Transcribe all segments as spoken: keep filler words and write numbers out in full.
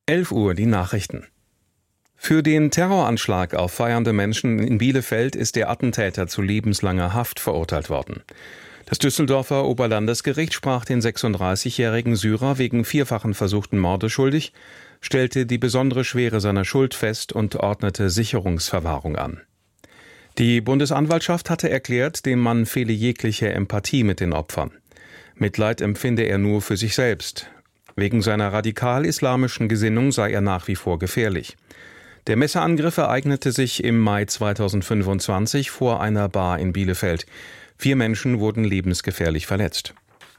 elf Uhr die Nachrichten. Für den Terroranschlag auf feiernde Menschen in Bielefeld ist der Attentäter zu lebenslanger Haft verurteilt worden. Das Düsseldorfer Oberlandesgericht sprach den sechsunddreißigjährigen Syrer wegen vierfachen versuchten Mordes schuldig, stellte die besondere Schwere seiner Schuld fest und ordnete Sicherungsverwahrung an. Die Bundesanwaltschaft hatte erklärt, dem Mann fehle jegliche Empathie mit den Opfern. Mitleid empfinde er nur für sich selbst. Wegen seiner radikal-islamischen Gesinnung sei er nach wie vor gefährlich. Der Messerangriff ereignete sich im Mai zweitausendfünfundzwanzig vor einer Bar in Bielefeld. Vier Menschen wurden lebensgefährlich verletzt.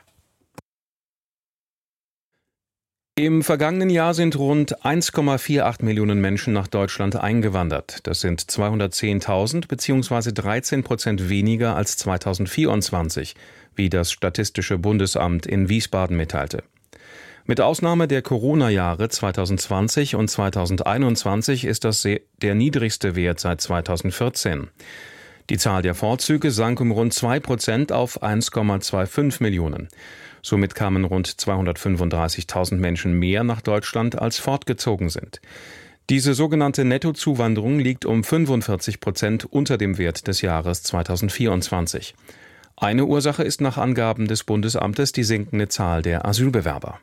Im vergangenen Jahr sind rund eins Komma achtundvierzig Millionen Menschen nach Deutschland eingewandert. Das sind zweihundertzehntausend bzw. dreizehn Prozent weniger als zweitausendvierundzwanzig, wie das Statistische Bundesamt in Wiesbaden mitteilte. Mit Ausnahme der Corona-Jahre zweitausendzwanzig und zweitausendeinundzwanzig ist das der niedrigste Wert seit zweitausendvierzehn. Die Zahl der Vorzüge sank um rund zwei Prozent auf eins Komma fünfundzwanzig Millionen. Somit kamen rund zweihundertfünfunddreißigtausend Menschen mehr nach Deutschland, als fortgezogen sind. Diese sogenannte Nettozuwanderung liegt um fünfundvierzig Prozent unter dem Wert des Jahres zweitausendvierundzwanzig. Eine Ursache ist nach Angaben des Bundesamtes die sinkende Zahl der Asylbewerber.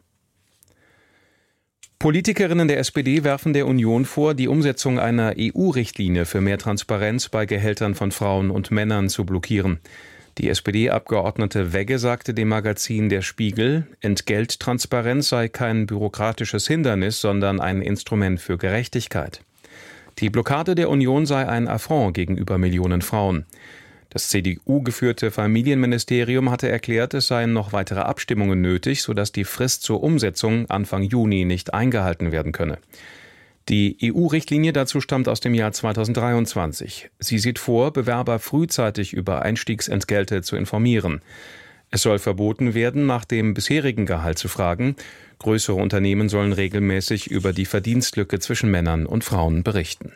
Politikerinnen der S P D werfen der Union vor, die Umsetzung einer E U-Richtlinie für mehr Transparenz bei Gehältern von Frauen und Männern zu blockieren. Die S P D-Abgeordnete Wegge sagte dem Magazin Der Spiegel, Entgelttransparenz sei kein bürokratisches Hindernis, sondern ein Instrument für Gerechtigkeit. Die Blockade der Union sei ein Affront gegenüber Millionen Frauen. Das C D U-geführte Familienministerium hatte erklärt, es seien noch weitere Abstimmungen nötig, sodass die Frist zur Umsetzung Anfang Juni nicht eingehalten werden könne. Die E U-Richtlinie dazu stammt aus dem Jahr zweitausenddreiundzwanzig. Sie sieht vor, Bewerber frühzeitig über Einstiegsentgelte zu informieren. Es soll verboten werden, nach dem bisherigen Gehalt zu fragen. Größere Unternehmen sollen regelmäßig über die Verdienstlücke zwischen Männern und Frauen berichten.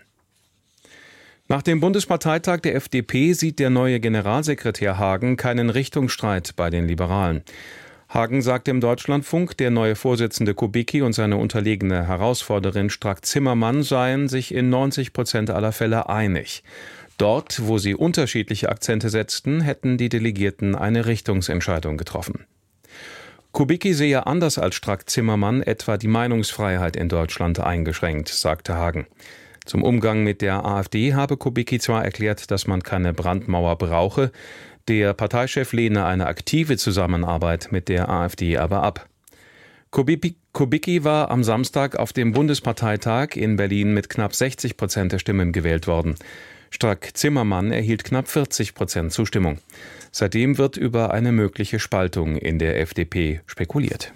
Nach dem Bundesparteitag der F D P sieht der neue Generalsekretär Hagen keinen Richtungsstreit bei den Liberalen. Hagen sagte im Deutschlandfunk, der neue Vorsitzende Kubicki und seine unterlegene Herausforderin Strack-Zimmermann seien sich in neunzig Prozent aller Fälle einig. Dort, wo sie unterschiedliche Akzente setzten, hätten die Delegierten eine Richtungsentscheidung getroffen. Kubicki sehe anders als Strack-Zimmermann etwa die Meinungsfreiheit in Deutschland eingeschränkt, sagte Hagen. Zum Umgang mit der AfD habe Kubicki zwar erklärt, dass man keine Brandmauer brauche, der Parteichef lehne eine aktive Zusammenarbeit mit der AfD aber ab. Kubicki war am Samstag auf dem Bundesparteitag in Berlin mit knapp sechzig Prozent der Stimmen gewählt worden. Strack-Zimmermann erhielt knapp vierzig Prozent Zustimmung. Seitdem wird über eine mögliche Spaltung in der F D P spekuliert.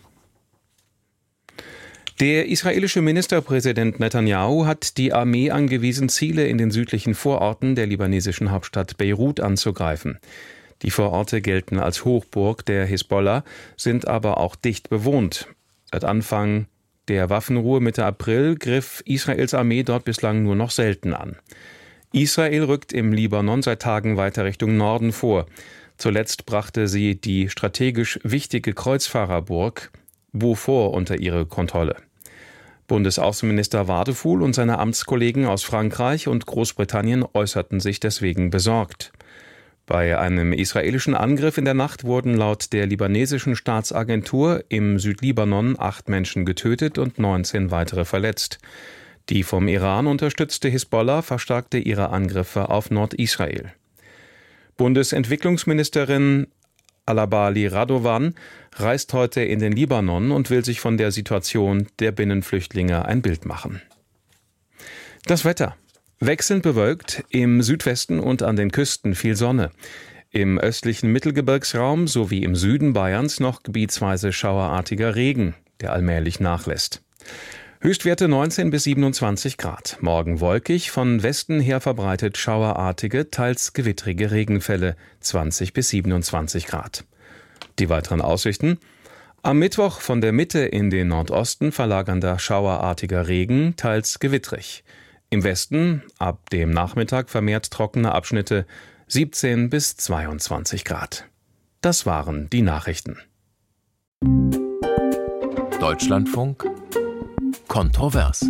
Der israelische Ministerpräsident Netanyahu hat die Armee angewiesen, Ziele in den südlichen Vororten der libanesischen Hauptstadt Beirut anzugreifen. Die Vororte gelten als Hochburg der Hisbollah, sind aber auch dicht bewohnt. Seit Anfang der Waffenruhe Mitte April griff Israels Armee dort bislang nur noch selten an. Israel rückt im Libanon seit Tagen weiter Richtung Norden vor. Zuletzt brachte sie die strategisch wichtige Kreuzfahrerburg Beaufort unter ihre Kontrolle. Bundesaußenminister Wadefuhl und seine Amtskollegen aus Frankreich und Großbritannien äußerten sich deswegen besorgt. Bei einem israelischen Angriff in der Nacht wurden laut der libanesischen Staatsagentur im Südlibanon acht Menschen getötet und neunzehn weitere verletzt. Die vom Iran unterstützte Hisbollah verstärkte ihre Angriffe auf Nordisrael. Bundesentwicklungsministerin Alabali Radovan reist heute in den Libanon und will sich von der Situation der Binnenflüchtlinge ein Bild machen. Das Wetter. Wechselnd bewölkt, im Südwesten und an den Küsten viel Sonne. Im östlichen Mittelgebirgsraum sowie im Süden Bayerns noch gebietsweise schauerartiger Regen, der allmählich nachlässt. Höchstwerte neunzehn bis siebenundzwanzig Grad. Morgen wolkig, von Westen her verbreitet schauerartige, teils gewittrige Regenfälle, zwanzig bis siebenundzwanzig Grad. Die weiteren Aussichten: Am Mittwoch von der Mitte in den Nordosten verlagernder schauerartiger Regen, teils gewittrig. Im Westen ab dem Nachmittag vermehrt trockene Abschnitte, siebzehn bis zweiundzwanzig Grad. Das waren die Nachrichten. Deutschlandfunk Kontrovers.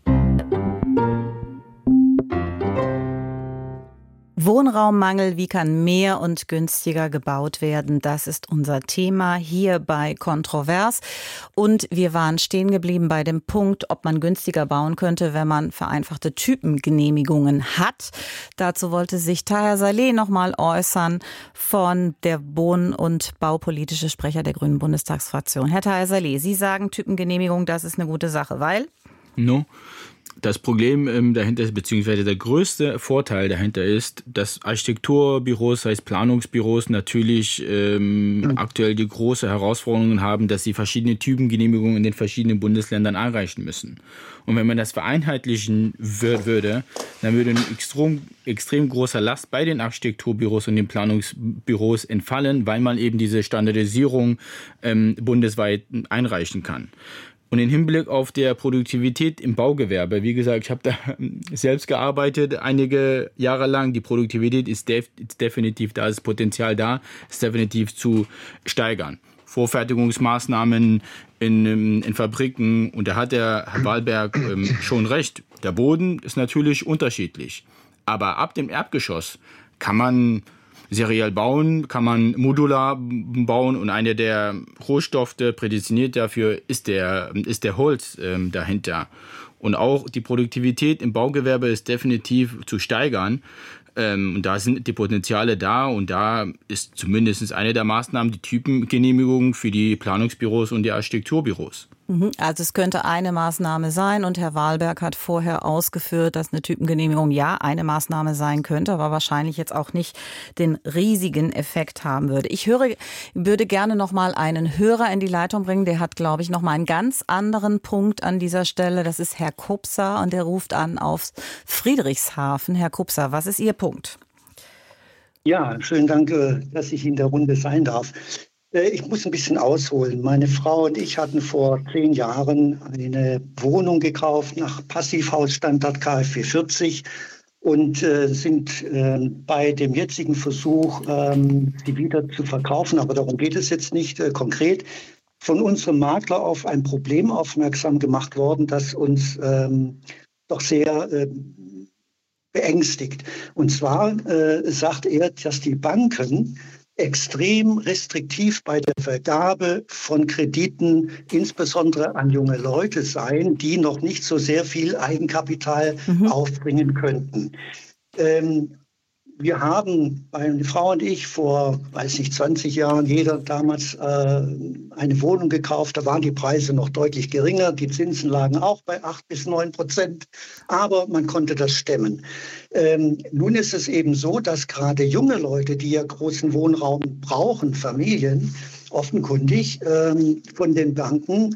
Wohnraummangel, wie kann mehr und günstiger gebaut werden? Das ist unser Thema hier bei Kontrovers. Und wir waren stehen geblieben bei dem Punkt, ob man günstiger bauen könnte, wenn man vereinfachte Typengenehmigungen hat. Dazu wollte sich Taher Saleh noch mal äußern, von der Wohn- und baupolitische Sprecher der Grünen Bundestagsfraktion. Herr Taher Saleh, Sie sagen, Typengenehmigung, das ist eine gute Sache, weil? No. Das Problem ähm, dahinter ist, beziehungsweise der größte Vorteil dahinter ist, dass Architekturbüros, heißt Planungsbüros, natürlich ähm, mhm. aktuell die große Herausforderungen haben, dass sie verschiedene Typengenehmigungen in den verschiedenen Bundesländern erreichen müssen. Und wenn man das vereinheitlichen wür- würde, dann würde ein extrem, extrem großer Last bei den Architekturbüros und den Planungsbüros entfallen, weil man eben diese Standardisierung ähm, bundesweit einreichen kann. Und im Hinblick auf der Produktivität im Baugewerbe, wie gesagt, ich habe da selbst gearbeitet einige Jahre lang. Die Produktivität ist, def- ist definitiv da, ist Potenzial da, ist definitiv zu steigern. Vorfertigungsmaßnahmen in, in Fabriken, und da hat der Herr Wahlberg ähm, schon recht. Der Boden ist natürlich unterschiedlich, aber ab dem Erdgeschoss kann man seriell bauen, kann man modular bauen, und einer der Rohstoffe prädestiniert dafür ist der, ist der Holz ähm, dahinter. Und auch die Produktivität im Baugewerbe ist definitiv zu steigern. Ähm, und da sind die Potenziale da, und da ist zumindest eine der Maßnahmen die Typengenehmigung für die Planungsbüros und die Architekturbüros. Also es könnte eine Maßnahme sein, und Herr Wahlberg hat vorher ausgeführt, dass eine Typengenehmigung ja eine Maßnahme sein könnte, aber wahrscheinlich jetzt auch nicht den riesigen Effekt haben würde. Ich höre, würde gerne noch mal einen Hörer in die Leitung bringen, der hat, glaube ich, noch mal einen ganz anderen Punkt an dieser Stelle. Das ist Herr Kupser, und der ruft an auf Friedrichshafen. Herr Kupser, was ist Ihr Punkt? Ja, schönen Dank, dass ich in der Runde sein darf. Ich muss ein bisschen ausholen. Meine Frau und ich hatten vor zehn Jahren eine Wohnung gekauft nach Passivhausstandard K f W vierzig und äh, sind äh, bei dem jetzigen Versuch, ähm, die wieder zu verkaufen, aber darum geht es jetzt nicht äh, konkret, von unserem Makler auf ein Problem aufmerksam gemacht worden, das uns ähm, doch sehr äh, beängstigt. Und zwar äh, sagt er, dass die Banken extrem restriktiv bei der Vergabe von Krediten, insbesondere an junge Leute seien, die noch nicht so sehr viel Eigenkapital mhm. aufbringen könnten. Ähm, wir haben, meine Frau und ich, vor, weiß nicht, zwanzig Jahren, jeder damals äh, eine Wohnung gekauft. Da waren die Preise noch deutlich geringer. Die Zinsen lagen auch bei acht bis neun Prozent. Aber man konnte das stemmen. Ähm, nun ist es eben so, dass gerade junge Leute, die ja großen Wohnraum brauchen, Familien, offenkundig ähm, von den Banken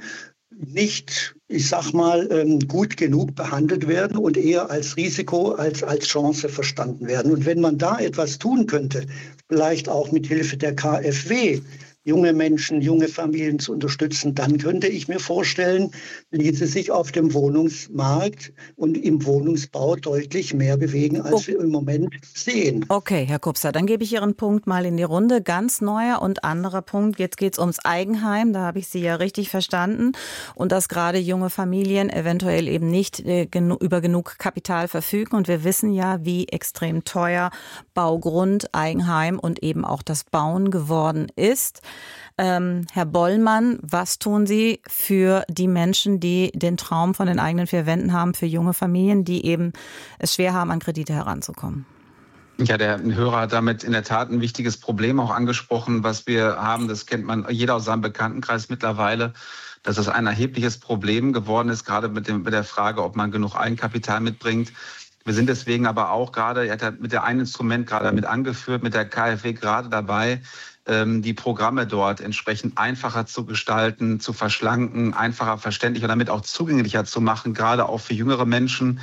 nicht, ich sag mal, gut genug behandelt werden und eher als Risiko als als Chance verstanden werden. Und wenn man da etwas tun könnte, vielleicht auch mit Hilfe der K f W, junge Menschen, junge Familien zu unterstützen, dann könnte ich mir vorstellen, ließe sich auf dem Wohnungsmarkt und im Wohnungsbau deutlich mehr bewegen, als okay. wir im Moment sehen. Okay, Herr Kupser, dann gebe ich Ihren Punkt mal in die Runde. Ganz neuer und anderer Punkt. Jetzt geht es ums Eigenheim. Da habe ich Sie ja richtig verstanden. Und dass gerade junge Familien eventuell eben nicht äh, genu- über genug Kapital verfügen. Und wir wissen ja, wie extrem teuer Baugrund, Eigenheim und eben auch das Bauen geworden ist. Ähm, Herr Bollmann, was tun Sie für die Menschen, die den Traum von den eigenen vier Wänden haben, für junge Familien, die eben es schwer haben, an Kredite heranzukommen? Ja, der Hörer hat damit in der Tat ein wichtiges Problem auch angesprochen, was wir haben. Das kennt man jeder aus seinem Bekanntenkreis mittlerweile, dass es ein erhebliches Problem geworden ist, gerade mit, dem, mit der Frage, ob man genug Eigenkapital mitbringt. Wir sind deswegen aber auch gerade, er hat mit der einen Instrument gerade mit angeführt, mit der K f W gerade dabei, die Programme dort entsprechend einfacher zu gestalten, zu verschlanken, einfacher verständlicher und damit auch zugänglicher zu machen, gerade auch für jüngere Menschen.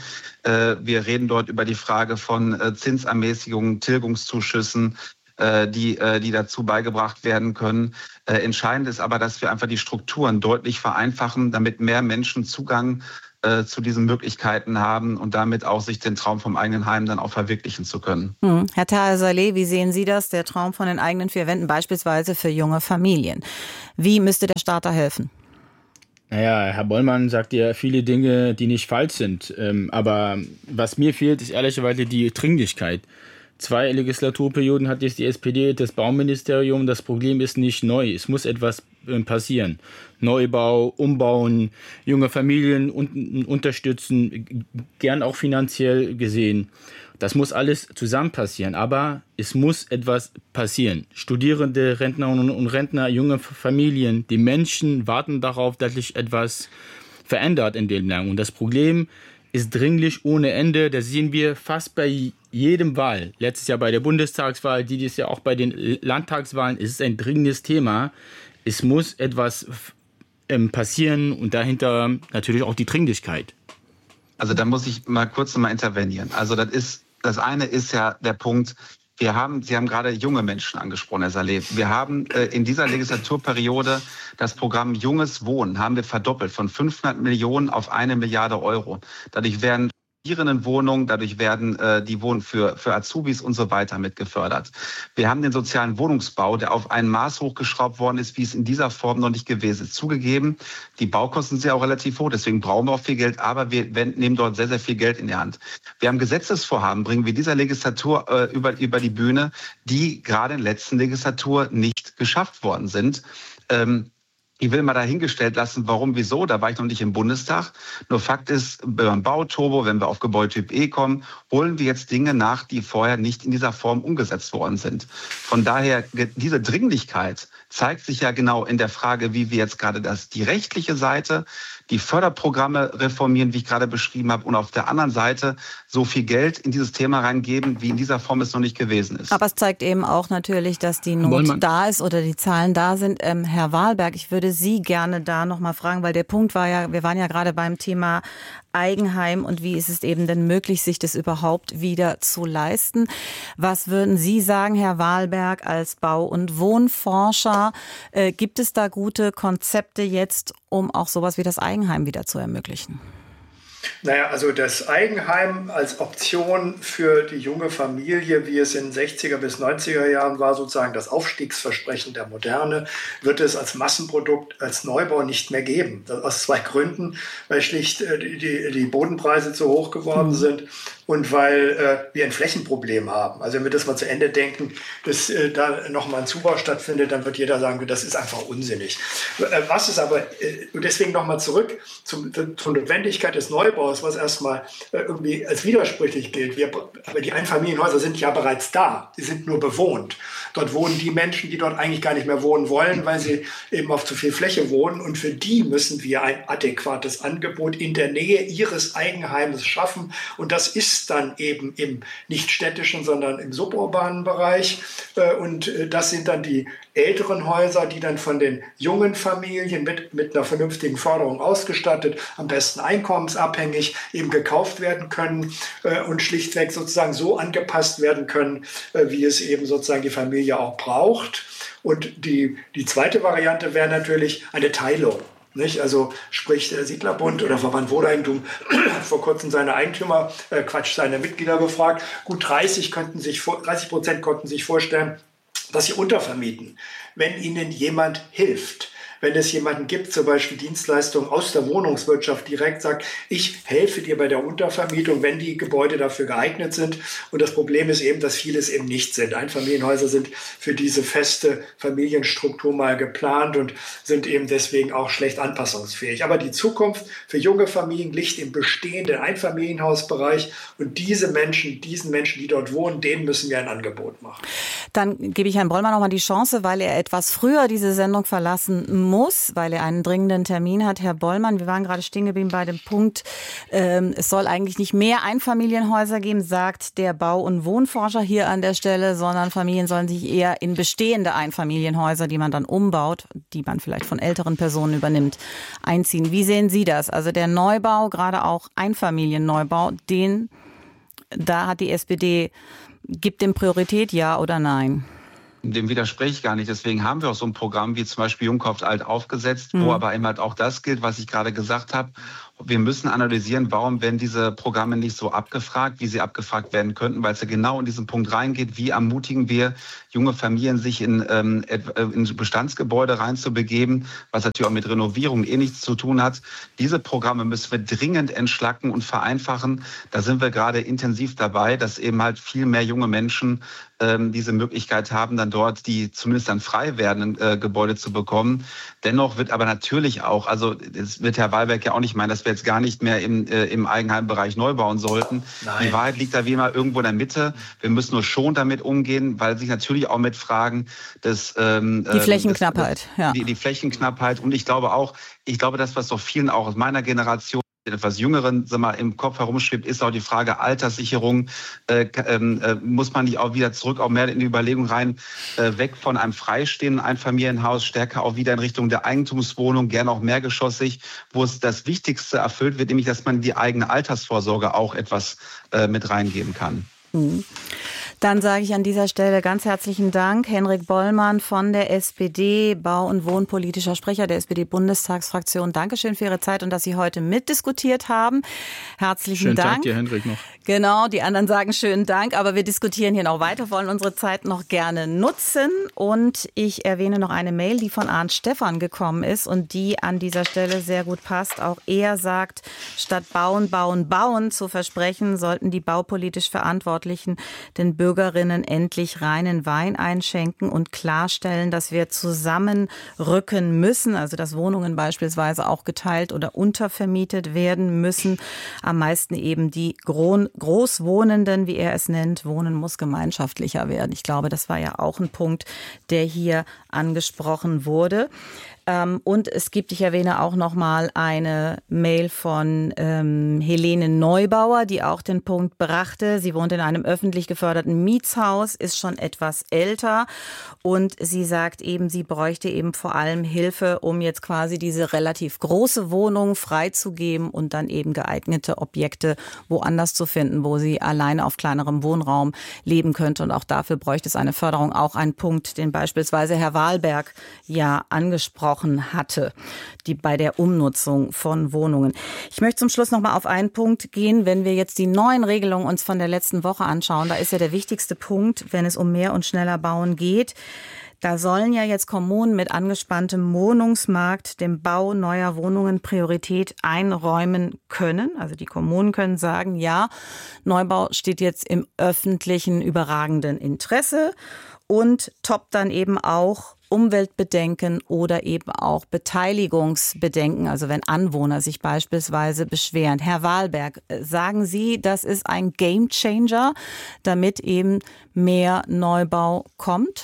Wir reden dort über die Frage von Zinsermäßigungen, Tilgungszuschüssen, die, die dazu beigebracht werden können. Entscheidend ist aber, dass wir einfach die Strukturen deutlich vereinfachen, damit mehr Menschen Zugang zu diesen Möglichkeiten haben und damit auch sich den Traum vom eigenen Heim dann auch verwirklichen zu können. Hm. Herr Taher Saleh, wie sehen Sie das, der Traum von den eigenen vier Wänden beispielsweise für junge Familien? Wie müsste der Staat da helfen? Naja, Herr Bollmann sagt ja viele Dinge, die nicht falsch sind. Ähm, aber was mir fehlt, ist ehrlicherweise die Dringlichkeit. Zwei Legislaturperioden hat jetzt die S P D das Bauministerium. Das Problem ist nicht neu. Es muss etwas äh, passieren. Neubau, Umbauen, junge Familien un- unterstützen, gern auch finanziell gesehen. Das muss alles zusammen passieren, aber es muss etwas passieren. Studierende, Rentnerinnen und Rentner, junge Familien, die Menschen warten darauf, dass sich etwas verändert in dem Land. Und das Problem ist dringlich ohne Ende. Das sehen wir fast bei jedem Wahl. Letztes Jahr bei der Bundestagswahl, dieses Jahr auch bei den Landtagswahlen. Es ist ein dringendes Thema. Es muss etwas ähm, passieren und dahinter natürlich auch die Dringlichkeit. Also da muss ich mal kurz noch mal intervenieren. Also das ist Das eine ist ja der Punkt, wir haben, Sie haben gerade junge Menschen angesprochen, Herr Saleh. Wir haben äh, in dieser Legislaturperiode das Programm Junges Wohnen haben wir verdoppelt von fünfhundert Millionen auf eine Milliarde Euro. Dadurch werden Wohnungen, dadurch werden äh, die Wohnen für, für Azubis und so weiter mit gefördert. Wir haben den sozialen Wohnungsbau, der auf ein Maß hochgeschraubt worden ist, wie es in dieser Form noch nicht gewesen ist. Zugegeben, die Baukosten sind ja auch relativ hoch, deswegen brauchen wir auch viel Geld, aber wir nehmen dort sehr, sehr viel Geld in die Hand. Wir haben Gesetzesvorhaben, bringen wir dieser Legislatur äh, über, über die Bühne, die gerade in der letzten Legislatur nicht geschafft worden sind. Ähm, Ich will mal dahingestellt lassen, warum, wieso, da war ich noch nicht im Bundestag. Nur Fakt ist, beim Bauturbo, wenn wir auf Gebäudetyp E kommen, holen wir jetzt Dinge nach, die vorher nicht in dieser Form umgesetzt worden sind. Von daher, diese Dringlichkeit zeigt sich ja genau in der Frage, wie wir jetzt gerade das, die rechtliche Seite, die Förderprogramme reformieren, wie ich gerade beschrieben habe, und auf der anderen Seite so viel Geld in dieses Thema reingeben, wie in dieser Form es noch nicht gewesen ist. Aber es zeigt eben auch natürlich, dass die Not da ist oder die Zahlen da sind. Ähm, Herr Wahlberg, ich würde Sie gerne da noch mal fragen, weil der Punkt war ja, wir waren ja gerade beim Thema Eigenheim und wie ist es eben denn möglich, sich das überhaupt wieder zu leisten? Was würden Sie sagen, Herr Wahlberg, als Bau- und Wohnforscher? Äh, gibt es da gute Konzepte jetzt, um auch sowas wie das Eigenheim wieder zu ermöglichen? Naja, also das Eigenheim als Option für die junge Familie, wie es in den sechziger bis neunziger Jahren war, sozusagen das Aufstiegsversprechen der Moderne, wird es als Massenprodukt, als Neubau nicht mehr geben. Das aus zwei Gründen, weil schlicht äh, die, die Bodenpreise zu hoch geworden mhm. sind und weil äh, wir ein Flächenproblem haben. Also wenn wir das mal zu Ende denken, dass äh, da nochmal ein Zubau stattfindet, dann wird jeder sagen, das ist einfach unsinnig. Äh, was ist aber, äh, und deswegen nochmal zurück zum, zur Notwendigkeit des Neubaus, was erstmal äh, irgendwie als widersprüchlich gilt. Wir, aber die Einfamilienhäuser sind ja bereits da, sie sind nur bewohnt. Dort wohnen die Menschen, die dort eigentlich gar nicht mehr wohnen wollen, weil sie eben auf zu viel Fläche wohnen. Und für die müssen wir ein adäquates Angebot in der Nähe ihres Eigenheimes schaffen. Und das ist dann eben im nicht städtischen, sondern im suburbanen Bereich. Und das sind dann die älteren Häuser, die dann von den jungen Familien mit, mit einer vernünftigen Förderung ausgestattet, am besten einkommensabhängig eben gekauft werden können und schlichtweg sozusagen so angepasst werden können, wie es eben sozusagen die Familie auch braucht. Und die, die zweite Variante wäre natürlich eine Teilung. Nicht? Also sprich der Siedlerbund oder Verband Wohneigentum hat vor kurzem seine Eigentümer, äh, Quatsch, seine Mitglieder befragt. Gut dreißig könnten sich, dreißig Prozent konnten sich vorstellen, dass sie untervermieten, wenn ihnen jemand hilft. Wenn es jemanden gibt, zum Beispiel Dienstleistungen aus der Wohnungswirtschaft direkt sagt, ich helfe dir bei der Untervermietung, wenn die Gebäude dafür geeignet sind. Und das Problem ist eben, dass vieles eben nicht sind. Einfamilienhäuser sind für diese feste Familienstruktur mal geplant und sind eben deswegen auch schlecht anpassungsfähig. Aber die Zukunft für junge Familien liegt im bestehenden Einfamilienhausbereich. Und diese Menschen, diesen Menschen, die dort wohnen, denen müssen wir ein Angebot machen. Dann gebe ich Herrn Bollmann noch mal die Chance, weil er etwas früher diese Sendung verlassen muss, weil er einen dringenden Termin hat. Herr Bollmann, wir waren gerade stehen geblieben bei dem Punkt, ähm, es soll eigentlich nicht mehr Einfamilienhäuser geben, sagt der Bau- und Wohnforscher hier an der Stelle, sondern Familien sollen sich eher in bestehende Einfamilienhäuser, die man dann umbaut, die man vielleicht von älteren Personen übernimmt, einziehen. Wie sehen Sie das? Also der Neubau, gerade auch Einfamilienneubau, den, da hat die S P D, gibt dem Priorität, ja oder nein? Dem widerspreche ich gar nicht. Deswegen haben wir auch so ein Programm wie zum Beispiel Jung kauft alt aufgesetzt, mhm. wo aber eben halt auch das gilt, was ich gerade gesagt habe. Wir müssen analysieren, warum werden diese Programme nicht so abgefragt, wie sie abgefragt werden könnten, weil es ja genau in diesen Punkt reingeht. Wie ermutigen wir junge Familien, sich in, ähm, in Bestandsgebäude reinzubegeben, was natürlich auch mit Renovierung eh nichts zu tun hat. Diese Programme müssen wir dringend entschlacken und vereinfachen. Da sind wir gerade intensiv dabei, dass eben halt viel mehr junge Menschen ähm, diese Möglichkeit haben, dann dort die zumindest dann frei werdenden äh, Gebäude zu bekommen. Dennoch wird aber natürlich auch, also das wird Herr Wahlberg ja auch nicht meinen, dass wir jetzt gar nicht mehr im, äh, im Eigenheimbereich neu bauen sollten. Nein. Die Wahrheit liegt da wie immer irgendwo in der Mitte. Wir müssen nur schon damit umgehen, weil sich natürlich auch mit Fragen des... Ähm, die Flächenknappheit. Das, ja. die, die Flächenknappheit. Und ich glaube auch, ich glaube, das, was doch vielen auch aus meiner Generation, etwas Jüngeren, sag mal, im Kopf herumschwebt, ist auch die Frage Alterssicherung. Äh, äh, muss man nicht auch wieder zurück, auch mehr in die Überlegung rein, äh, weg von einem freistehenden Einfamilienhaus, stärker auch wieder in Richtung der Eigentumswohnung, gerne auch mehrgeschossig, wo es das Wichtigste erfüllt wird, nämlich, dass man die eigene Altersvorsorge auch etwas äh, mit reingeben kann. Mhm. Dann sage ich an dieser Stelle ganz herzlichen Dank, Henrik Bollmann von der S P D, Bau- und Wohnpolitischer Sprecher der S P D-Bundestagsfraktion. Dankeschön für Ihre Zeit und dass Sie heute mitdiskutiert haben. Herzlichen schönen Dank. Schönen Tag dir, Henrik, noch. Genau, die anderen sagen schönen Dank, aber wir diskutieren hier noch weiter, wollen unsere Zeit noch gerne nutzen. Und ich erwähne noch eine Mail, die von Arndt Stephan gekommen ist und die an dieser Stelle sehr gut passt. Auch er sagt, statt bauen, bauen, bauen zu versprechen, sollten die baupolitisch Verantwortlichen den Bürgerinnen endlich reinen Wein einschenken und klarstellen, dass wir zusammenrücken müssen, also dass Wohnungen beispielsweise auch geteilt oder untervermietet werden müssen. Am meisten eben die Gro- Großwohnenden, wie er es nennt. Wohnen muss gemeinschaftlicher werden. Ich glaube, das war ja auch ein Punkt, der hier angesprochen wurde. Und es gibt, ich erwähne auch noch mal eine Mail von ähm, Helene Neubauer, die auch den Punkt brachte. Sie wohnt in einem öffentlich geförderten Mietshaus, ist schon etwas älter und sie sagt eben, sie bräuchte eben vor allem Hilfe, um jetzt quasi diese relativ große Wohnung freizugeben und dann eben geeignete Objekte woanders zu finden, wo sie alleine auf kleinerem Wohnraum leben könnte. Und auch dafür bräuchte es eine Förderung. Auch ein Punkt, den beispielsweise Herr Wahlberg ja angesprochen hatte, die bei der Umnutzung von Wohnungen. Ich möchte zum Schluss noch mal auf einen Punkt gehen, wenn wir jetzt die neuen Regelungen uns von der letzten Woche anschauen. Da ist ja der wichtigste Punkt, wenn es um mehr und schneller bauen geht. Da sollen ja jetzt Kommunen mit angespanntem Wohnungsmarkt dem Bau neuer Wohnungen Priorität einräumen können. Also die Kommunen können sagen, ja, Neubau steht jetzt im öffentlichen überragenden Interesse und toppt dann eben auch Umweltbedenken oder eben auch Beteiligungsbedenken, also wenn Anwohner sich beispielsweise beschweren. Herr Wahlberg, sagen Sie, das ist ein Gamechanger, damit eben mehr Neubau kommt?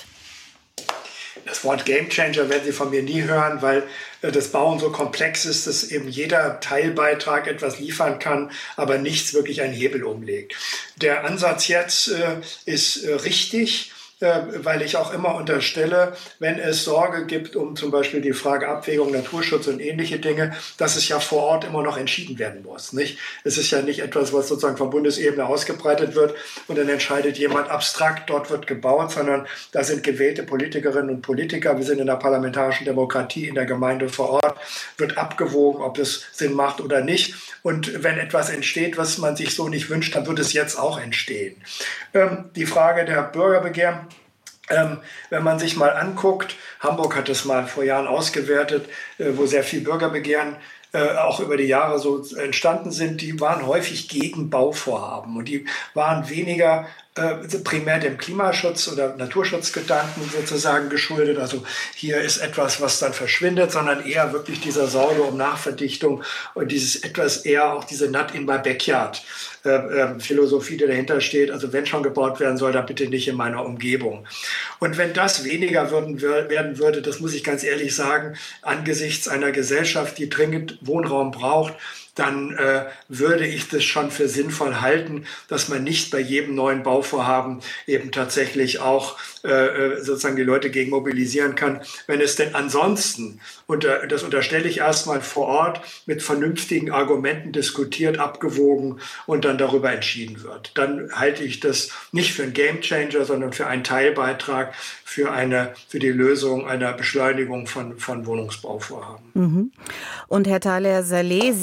Das Wort Gamechanger werden Sie von mir nie hören, weil das Bauen so komplex ist, dass eben jeder Teilbeitrag etwas liefern kann, aber nichts wirklich einen Hebel umlegt. Der Ansatz jetzt äh, ist äh, richtig, weil ich auch immer unterstelle, wenn es Sorge gibt um zum Beispiel die Frage Abwägung, Naturschutz und ähnliche Dinge, dass es ja vor Ort immer noch entschieden werden muss. Nicht? Es ist ja nicht etwas, was sozusagen von Bundesebene ausgebreitet wird und dann entscheidet jemand abstrakt, dort wird gebaut, sondern da sind gewählte Politikerinnen und Politiker, wir sind in der parlamentarischen Demokratie in der Gemeinde vor Ort, wird abgewogen, ob es Sinn macht oder nicht. Und wenn etwas entsteht, was man sich so nicht wünscht, dann wird es jetzt auch entstehen. Ähm, die Frage der Bürgerbegehren, ähm, wenn man sich mal anguckt, Hamburg hat es mal vor Jahren ausgewertet, äh, wo sehr viel Bürgerbegehren äh, auch über die Jahre so entstanden sind, die waren häufig gegen Bauvorhaben und die waren weniger primär dem Klimaschutz oder Naturschutzgedanken sozusagen geschuldet. Also hier ist etwas, was dann verschwindet, sondern eher wirklich dieser Sorge um Nachverdichtung und dieses etwas eher auch diese Not in my backyard äh, äh, Philosophie, die dahinter steht. Also wenn schon gebaut werden soll, dann bitte nicht in meiner Umgebung. Und wenn das weniger würden, werden würde, das muss ich ganz ehrlich sagen, angesichts einer Gesellschaft, die dringend Wohnraum braucht, dann äh, würde ich das schon für sinnvoll halten, dass man nicht bei jedem neuen Bauvorhaben eben tatsächlich auch äh, sozusagen die Leute gegen mobilisieren kann. Wenn es denn ansonsten, und das unterstelle ich erstmal vor Ort, mit vernünftigen Argumenten diskutiert, abgewogen und dann darüber entschieden wird. Dann halte ich das nicht für einen Gamechanger, sondern für einen Teilbeitrag für eine, für die Lösung einer Beschleunigung von, von Wohnungsbauvorhaben. Mhm. Und Herr Thaler-Saleh, Sie haben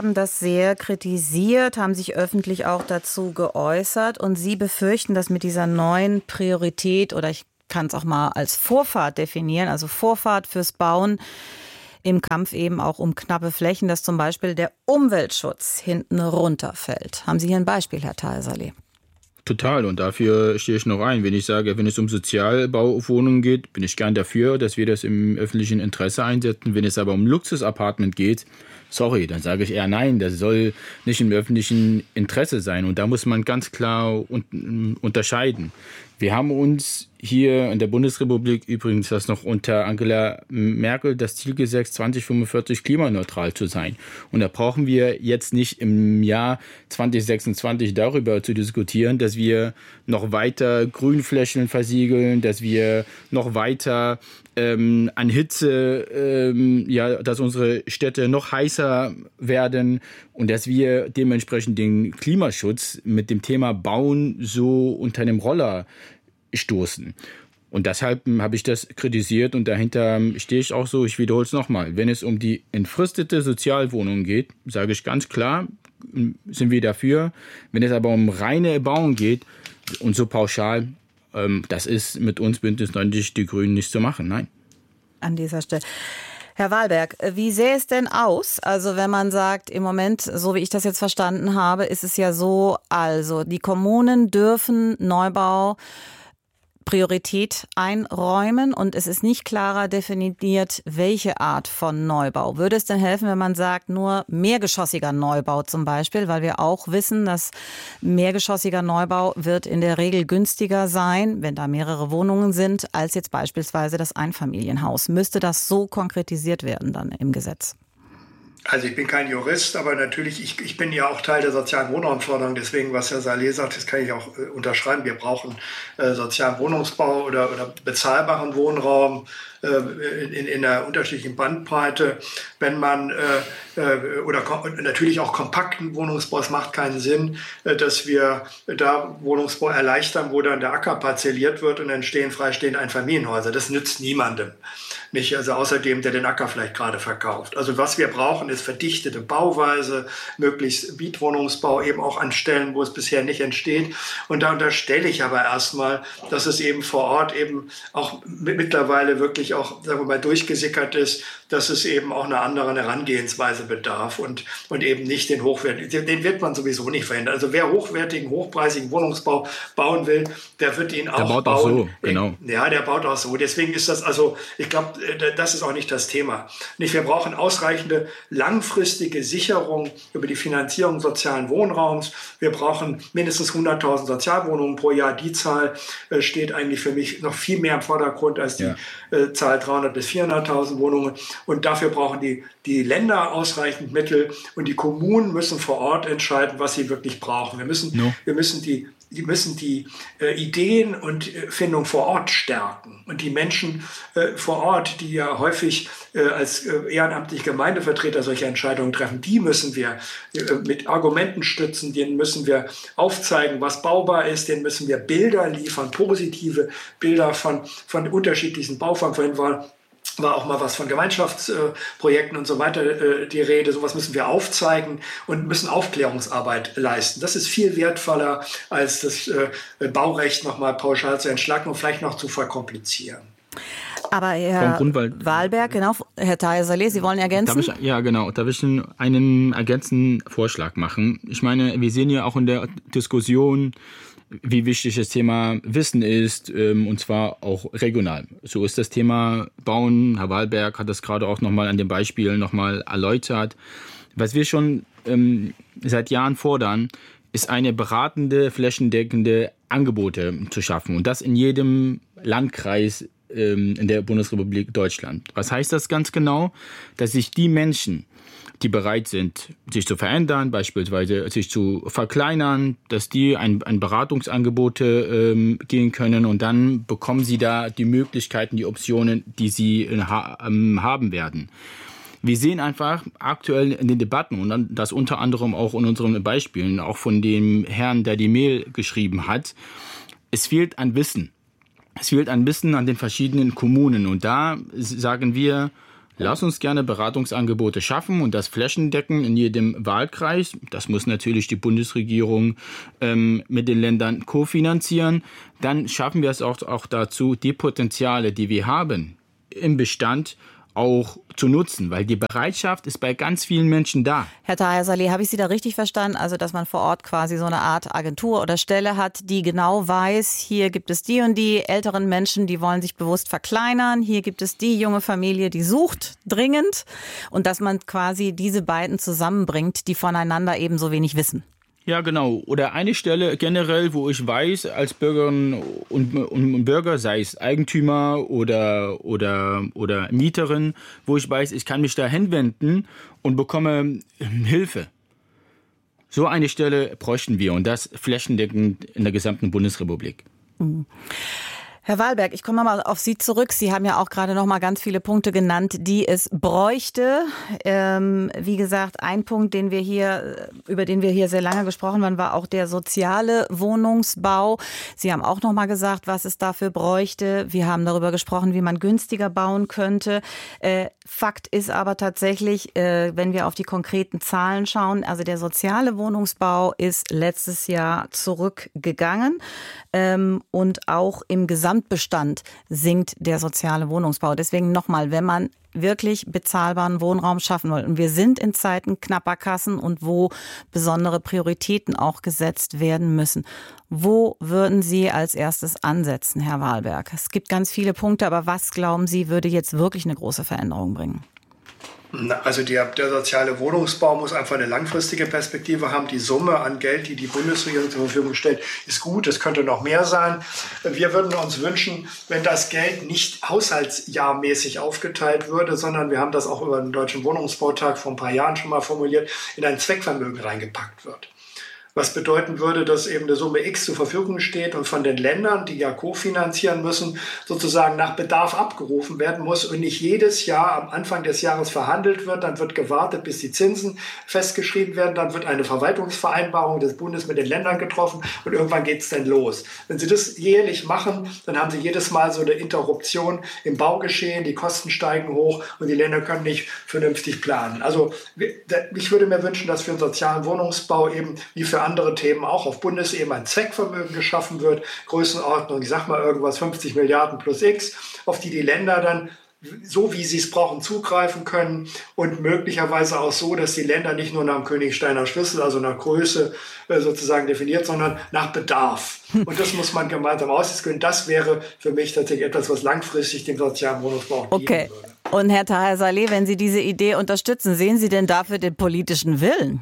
haben das sehr kritisiert, haben sich öffentlich auch dazu geäußert und Sie befürchten, dass mit dieser neuen Priorität, oder ich kann es auch mal als Vorfahrt definieren, also Vorfahrt fürs Bauen im Kampf eben auch um knappe Flächen, dass zum Beispiel der Umweltschutz hinten runterfällt. Haben Sie hier ein Beispiel, Herr Taher-Saleh? Total, und dafür stehe ich noch ein. Wenn ich sage, wenn es um Sozialbauwohnungen geht, bin ich gern dafür, dass wir das im öffentlichen Interesse einsetzen. Wenn es aber um Luxusapartment geht, sorry, dann sage ich eher nein, das soll nicht im öffentlichen Interesse sein. Und da muss man ganz klar un- unterscheiden. Wir haben uns hier in der Bundesrepublik, übrigens das noch unter Angela Merkel, das Ziel gesetzt, zwanzig fünfundvierzig klimaneutral zu sein. Und da brauchen wir jetzt nicht im Jahr zwanzig sechsundzwanzig darüber zu diskutieren, dass wir noch weiter Grünflächen versiegeln, dass wir noch weiter ähm, an Hitze, ähm, ja, dass unsere Städte noch heißer werden und dass wir dementsprechend den Klimaschutz mit dem Thema Bauen so unter einem Roller stoßen. Und deshalb habe ich das kritisiert und dahinter stehe ich auch so, ich wiederhole es nochmal, wenn es um die entfristete Sozialwohnung geht, sage ich ganz klar, sind wir dafür. Wenn es aber um reine Bauen geht und so pauschal, ähm, das ist mit uns Bündnis neunzig Die Grünen nicht zu machen, nein. An dieser Stelle. Herr Wahlberg, wie sähe es denn aus? Also wenn man sagt, im Moment, so wie ich das jetzt verstanden habe, ist es ja so, also die Kommunen dürfen Neubau Priorität einräumen und es ist nicht klarer definiert, welche Art von Neubau. Würde es denn helfen, wenn man sagt, nur mehrgeschossiger Neubau zum Beispiel, weil wir auch wissen, dass mehrgeschossiger Neubau wird in der Regel günstiger sein, wenn da mehrere Wohnungen sind, als jetzt beispielsweise das Einfamilienhaus. Müsste das so konkretisiert werden dann im Gesetz? Also ich bin kein Jurist, aber natürlich, ich, ich bin ja auch Teil der sozialen Wohnraumförderung. Deswegen, was Herr Saleh sagt, das kann ich auch äh, unterschreiben. Wir brauchen äh, sozialen Wohnungsbau oder, oder bezahlbaren Wohnraum äh, in, in einer unterschiedlichen Bandbreite. Wenn man, äh, äh, oder kom- natürlich auch kompakten Wohnungsbau, es macht keinen Sinn, äh, dass wir da Wohnungsbau erleichtern, wo dann der Acker parzelliert wird und entstehen freistehende Einfamilienhäuser. Das nützt niemandem. Nicht, also außerdem, der den Acker vielleicht gerade verkauft. Also was wir brauchen, ist verdichtete Bauweise, möglichst Mietwohnungsbau eben auch an Stellen, wo es bisher nicht entsteht. Und da unterstelle ich aber erstmal, dass es eben vor Ort eben auch mittlerweile wirklich auch, sagen wir mal, durchgesickert ist, dass es eben auch eine andere Herangehensweise bedarf und, und eben nicht den hochwertigen, den wird man sowieso nicht verändern. Also wer hochwertigen, hochpreisigen Wohnungsbau bauen will, der wird ihn auch bauen. Der baut auch so, genau. Ja, der baut auch so. Deswegen ist das also, ich glaube, das ist auch nicht das Thema. Nicht, wir brauchen ausreichende langfristige Sicherung über die Finanzierung sozialen Wohnraums. Wir brauchen mindestens hunderttausend Sozialwohnungen pro Jahr. Die Zahl äh, steht eigentlich für mich noch viel mehr im Vordergrund als die ja. äh, Zahl dreihundert bis vierhunderttausend Wohnungen. Und dafür brauchen die, die Länder ausreichend Mittel und die Kommunen müssen vor Ort entscheiden, was sie wirklich brauchen. Wir müssen, no. wir müssen die Die müssen die äh, Ideen und äh, Findung vor Ort stärken. Und die Menschen äh, vor Ort, die ja häufig äh, als äh, ehrenamtliche Gemeindevertreter solche Entscheidungen treffen, die müssen wir äh, mit Argumenten stützen, denen müssen wir aufzeigen, was baubar ist, denen müssen wir Bilder liefern, positive Bilder von, von unterschiedlichen Bauformen. Vorhin war war auch mal was von Gemeinschaftsprojekten äh, und so weiter äh, die Rede. Sowas müssen wir aufzeigen und müssen Aufklärungsarbeit leisten. Das ist viel wertvoller, als das äh, Baurecht nochmal pauschal zu entschlacken und vielleicht noch zu verkomplizieren. Aber Herr Wahlberg, genau, Herr Taher-Saleh, Sie wollen ergänzen? Darf ich, ja, genau. Darf ich einen ergänzenden Vorschlag machen? Ich meine, wir sehen ja auch in der Diskussion, wie wichtig das Thema Wissen ist, ähm, und zwar auch regional. So ist das Thema Bauen. Herr Wahlberg hat das gerade auch nochmal an dem Beispiel nochmal erläutert. Was wir schon ähm, seit Jahren fordern, ist eine beratende, flächendeckende Angebote zu schaffen. Und das in jedem Landkreis ähm, in der Bundesrepublik Deutschland. Was heißt das ganz genau? Dass sich die Menschen, die bereit sind, sich zu verändern, beispielsweise sich zu verkleinern, dass die ein, ein Beratungsangebote ähm, gehen können und dann bekommen sie da die Möglichkeiten, die Optionen, die sie ha- ähm, haben werden. Wir sehen einfach aktuell in den Debatten und das unter anderem auch in unseren Beispielen, auch von dem Herrn, der die Mail geschrieben hat, es fehlt an Wissen. Es fehlt an Wissen an den verschiedenen Kommunen und da sagen wir, Lass uns gerne Beratungsangebote schaffen und das flächendeckend in jedem Wahlkreis. Das muss natürlich die Bundesregierung ähm, mit den Ländern kofinanzieren. Dann schaffen wir es auch, auch dazu, die Potenziale, die wir haben im Bestand, auch zu nutzen, weil die Bereitschaft ist bei ganz vielen Menschen da. Herr Taher Saleh, habe ich Sie da richtig verstanden? Also, dass man vor Ort quasi so eine Art Agentur oder Stelle hat, die genau weiß, hier gibt es die und die älteren Menschen, die wollen sich bewusst verkleinern, hier gibt es die junge Familie, die sucht dringend, und dass man quasi diese beiden zusammenbringt, die voneinander eben so wenig wissen. Ja, genau. Oder eine Stelle generell, wo ich weiß, als Bürgerinnen und, und Bürger, sei es Eigentümer oder, oder, oder Mieterin, wo ich weiß, ich kann mich da hinwenden und bekomme Hilfe. So eine Stelle bräuchten wir, und das flächendeckend in der gesamten Bundesrepublik. Mhm. Herr Wahlberg, ich komme mal auf Sie zurück. Sie haben ja auch gerade noch mal ganz viele Punkte genannt, die es bräuchte. Ähm, wie gesagt, ein Punkt, den wir hier, über den wir hier sehr lange gesprochen haben, war auch der soziale Wohnungsbau. Sie haben auch noch mal gesagt, was es dafür bräuchte. Wir haben darüber gesprochen, wie man günstiger bauen könnte. Äh, Fakt ist aber tatsächlich, äh, wenn wir auf die konkreten Zahlen schauen, also der soziale Wohnungsbau ist letztes Jahr zurückgegangen, ähm, und auch im Gesamtbestand sinkt der soziale Wohnungsbau. Deswegen nochmal, wenn man wirklich bezahlbaren Wohnraum schaffen will, und wir sind in Zeiten knapper Kassen und wo besondere Prioritäten auch gesetzt werden müssen, wo würden Sie als erstes ansetzen, Herr Wahlberg? Es gibt ganz viele Punkte, aber was, glauben Sie, würde jetzt wirklich eine große Veränderung bringen? Also der, der soziale Wohnungsbau muss einfach eine langfristige Perspektive haben. Die Summe an Geld, die die Bundesregierung zur Verfügung stellt, ist gut. Es könnte noch mehr sein. Wir würden uns wünschen, wenn das Geld nicht haushaltsjahrmäßig aufgeteilt würde, sondern wir haben das auch über den Deutschen Wohnungsbautag vor ein paar Jahren schon mal formuliert, in ein Zweckvermögen reingepackt wird. Was bedeuten würde, dass eben eine Summe X zur Verfügung steht und von den Ländern, die ja kofinanzieren müssen, sozusagen nach Bedarf abgerufen werden muss und nicht jedes Jahr am Anfang des Jahres verhandelt wird. Dann wird gewartet, bis die Zinsen festgeschrieben werden. Dann wird eine Verwaltungsvereinbarung des Bundes mit den Ländern getroffen und irgendwann geht es dann los. Wenn Sie das jährlich machen, dann haben Sie jedes Mal so eine Interruption im Baugeschehen. Die Kosten steigen hoch und die Länder können nicht vernünftig planen. Also ich würde mir wünschen, dass für den sozialen Wohnungsbau eben wie für andere Themen auch auf Bundesebene ein Zweckvermögen geschaffen wird, Größenordnung, ich sag mal irgendwas fünfzig Milliarden plus X, auf die die Länder dann so wie sie es brauchen zugreifen können und möglicherweise auch so, dass die Länder nicht nur nach dem Königsteiner Schlüssel, also nach Größe äh, sozusagen definiert, sondern nach Bedarf. Und das muss man gemeinsam ausdiskutieren. Das wäre für mich tatsächlich etwas, was langfristig dem sozialen Wohnungsbau dienen okay. würde. Und Herr Taher Saleh, wenn Sie diese Idee unterstützen, sehen Sie denn dafür den politischen Willen?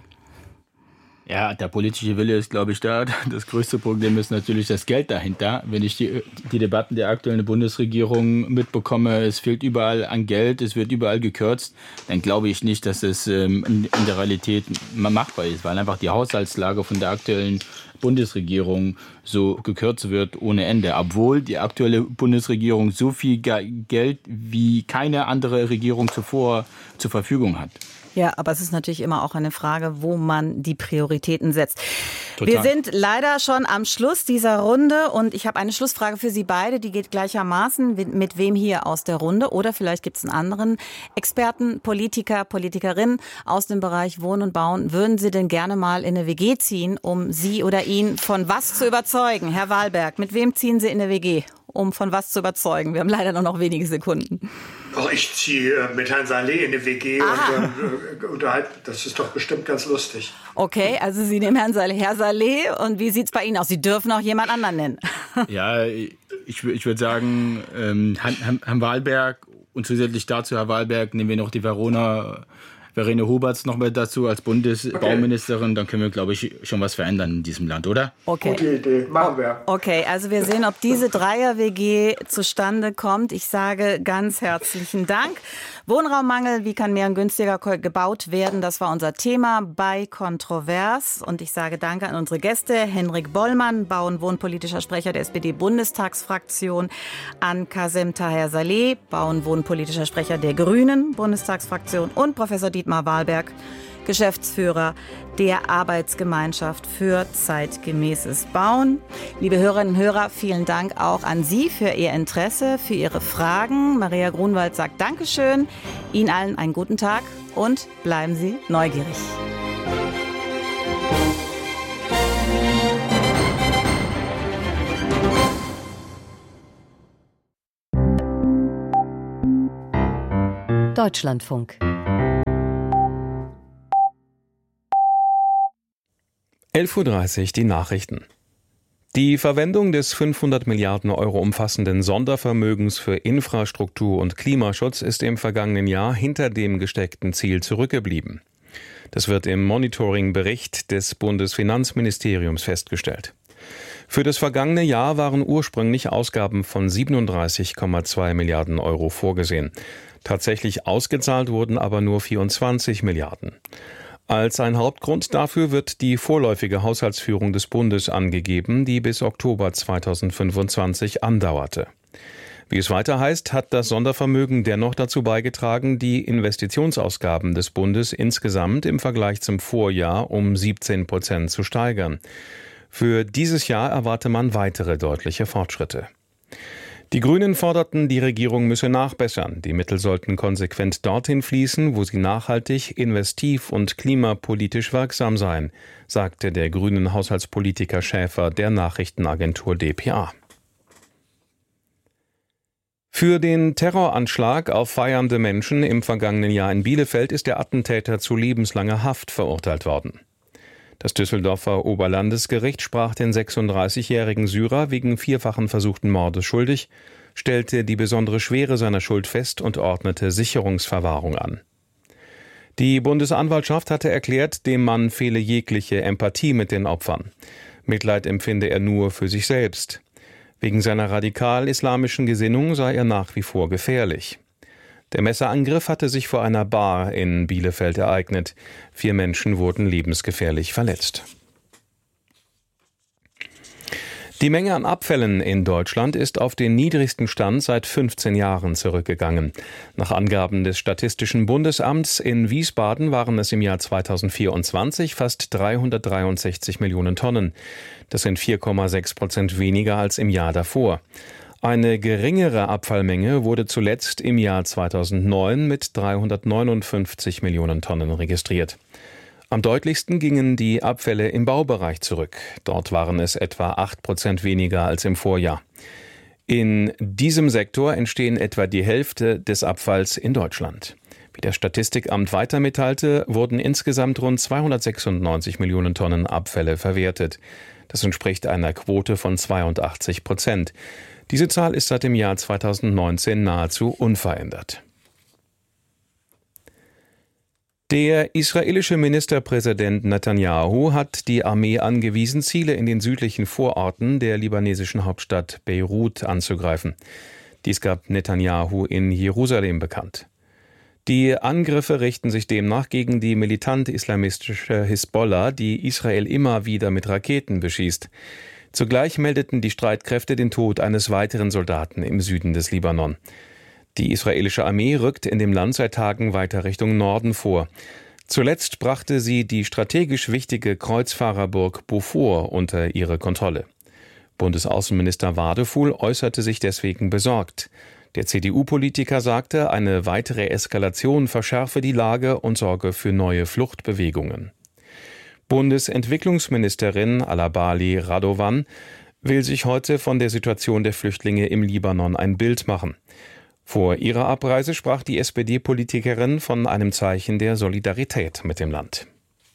Ja, der politische Wille ist, glaube ich, da. Das größte Problem ist natürlich das Geld dahinter. Wenn ich die, die Debatten der aktuellen Bundesregierung mitbekomme, es fehlt überall an Geld, es wird überall gekürzt, dann glaube ich nicht, dass es ähm, in, in der Realität machbar ist, weil einfach die Haushaltslage von der aktuellen Bundesregierung so gekürzt wird ohne Ende. Obwohl die aktuelle Bundesregierung so viel Geld wie keine andere Regierung zuvor zur Verfügung hat. Ja, aber es ist natürlich immer auch eine Frage, wo man die Prioritäten setzt. Total. Wir sind leider schon am Schluss dieser Runde und ich habe eine Schlussfrage für Sie beide, die geht gleichermaßen. Mit wem hier aus der Runde oder vielleicht gibt es einen anderen Experten, Politiker, Politikerin aus dem Bereich Wohnen und Bauen, würden Sie denn gerne mal in eine W G ziehen, um Sie oder ihn von was zu überzeugen? Herr Wahlberg, mit wem ziehen Sie in eine W G, um von was zu überzeugen? Wir haben leider nur noch wenige Sekunden. Oh, ich ziehe mit Herrn Saleh in eine W G Aha. und äh, unterhalte. Das ist doch bestimmt ganz lustig. Okay, also Sie nehmen Herrn Saleh. Herr Saleh, und wie sieht's bei Ihnen aus? Sie dürfen auch jemand anderen nennen. Ja, ich, ich würde sagen, ähm, Herrn, Herrn Wahlberg und zusätzlich dazu, Herr Wahlberg, nehmen wir noch die Verona, Verena Huberts noch mal dazu als Bundesbauministerin. Okay. Dann können wir, glaube ich, schon was verändern in diesem Land, oder? Okay. Gute Idee, machen wir. Okay, also wir sehen, ob diese Dreier-W G zustande kommt. Ich sage ganz herzlichen Dank. Wohnraummangel, wie kann mehr und günstiger gebaut werden? Das war unser Thema bei Kontrovers. Und ich sage Danke an unsere Gäste. Henrik Bollmann, Bau- und Wohnpolitischer Sprecher der S P D-Bundestagsfraktion. An Kazem Taher Saleh, Bau- und Wohnpolitischer Sprecher der Grünen Bundestagsfraktion. Und Professor Dietmar Wahlberg, Geschäftsführer der Arbeitsgemeinschaft für zeitgemäßes Bauen. Liebe Hörerinnen und Hörer, vielen Dank auch an Sie für Ihr Interesse, für Ihre Fragen. Maria Grunwald sagt Dankeschön. Ihnen allen einen guten Tag und bleiben Sie neugierig. Deutschlandfunk. elf Uhr dreißig, die Nachrichten. Die Verwendung des fünfhundert Milliarden Euro umfassenden Sondervermögens für Infrastruktur und Klimaschutz ist im vergangenen Jahr hinter dem gesteckten Ziel zurückgeblieben. Das wird im Monitoring-Bericht des Bundesfinanzministeriums festgestellt. Für das vergangene Jahr waren ursprünglich Ausgaben von siebenunddreißig Komma zwei Milliarden Euro vorgesehen. Tatsächlich ausgezahlt wurden aber nur vierundzwanzig Milliarden. Als ein Hauptgrund dafür wird die vorläufige Haushaltsführung des Bundes angegeben, die bis Oktober zweitausendfünfundzwanzig andauerte. Wie es weiter heißt, hat das Sondervermögen dennoch dazu beigetragen, die Investitionsausgaben des Bundes insgesamt im Vergleich zum Vorjahr um siebzehn Prozent zu steigern. Für dieses Jahr erwarte man weitere deutliche Fortschritte. Die Grünen forderten, die Regierung müsse nachbessern. Die Mittel sollten konsequent dorthin fließen, wo sie nachhaltig, investiv und klimapolitisch wirksam seien, sagte der grünen Haushaltspolitiker Schäfer der Nachrichtenagentur D P A. Für den Terroranschlag auf feiernde Menschen im vergangenen Jahr in Bielefeld ist der Attentäter zu lebenslanger Haft verurteilt worden. Das Düsseldorfer Oberlandesgericht sprach den sechsunddreißigjährigen Syrer wegen vierfachen versuchten Mordes schuldig, stellte die besondere Schwere seiner Schuld fest und ordnete Sicherungsverwahrung an. Die Bundesanwaltschaft hatte erklärt, dem Mann fehle jegliche Empathie mit den Opfern. Mitleid empfinde er nur für sich selbst. Wegen seiner radikal-islamischen Gesinnung sei er nach wie vor gefährlich. Der Messerangriff hatte sich vor einer Bar in Bielefeld ereignet. Vier Menschen wurden lebensgefährlich verletzt. Die Menge an Abfällen in Deutschland ist auf den niedrigsten Stand seit fünfzehn Jahren zurückgegangen. Nach Angaben des Statistischen Bundesamts in Wiesbaden waren es im Jahr zweitausendvierundzwanzig fast dreihundertdreiundsechzig Millionen Tonnen. Das sind vier Komma sechs Prozent weniger als im Jahr davor. Eine geringere Abfallmenge wurde zuletzt im Jahr zweitausendneun mit dreihundertneunundfünfzig Millionen Tonnen registriert. Am deutlichsten gingen die Abfälle im Baubereich zurück. Dort waren es etwa acht Prozent weniger als im Vorjahr. In diesem Sektor entstehen etwa die Hälfte des Abfalls in Deutschland. Wie das Statistikamt weiter mitteilte, wurden insgesamt rund zweihundertsechsundneunzig Millionen Tonnen Abfälle verwertet. Das entspricht einer Quote von zweiundachtzig Prozent. Diese Zahl ist seit dem Jahr zweitausendneunzehn nahezu unverändert. Der israelische Ministerpräsident Netanyahu hat die Armee angewiesen, Ziele in den südlichen Vororten der libanesischen Hauptstadt Beirut anzugreifen. Dies gab Netanyahu in Jerusalem bekannt. Die Angriffe richten sich demnach gegen die militant-islamistische Hisbollah, die Israel immer wieder mit Raketen beschießt. Zugleich meldeten die Streitkräfte den Tod eines weiteren Soldaten im Süden des Libanon. Die israelische Armee rückt in dem Land seit Tagen weiter Richtung Norden vor. Zuletzt brachte sie die strategisch wichtige Kreuzfahrerburg Beaufort unter ihre Kontrolle. Bundesaußenminister Wadefuhl äußerte sich deswegen besorgt. Der C D U-Politiker sagte, eine weitere Eskalation verschärfe die Lage und sorge für neue Fluchtbewegungen. Bundesentwicklungsministerin Alabali Radovan will sich heute von der Situation der Flüchtlinge im Libanon ein Bild machen. Vor ihrer Abreise sprach die S P D-Politikerin von einem Zeichen der Solidarität mit dem Land.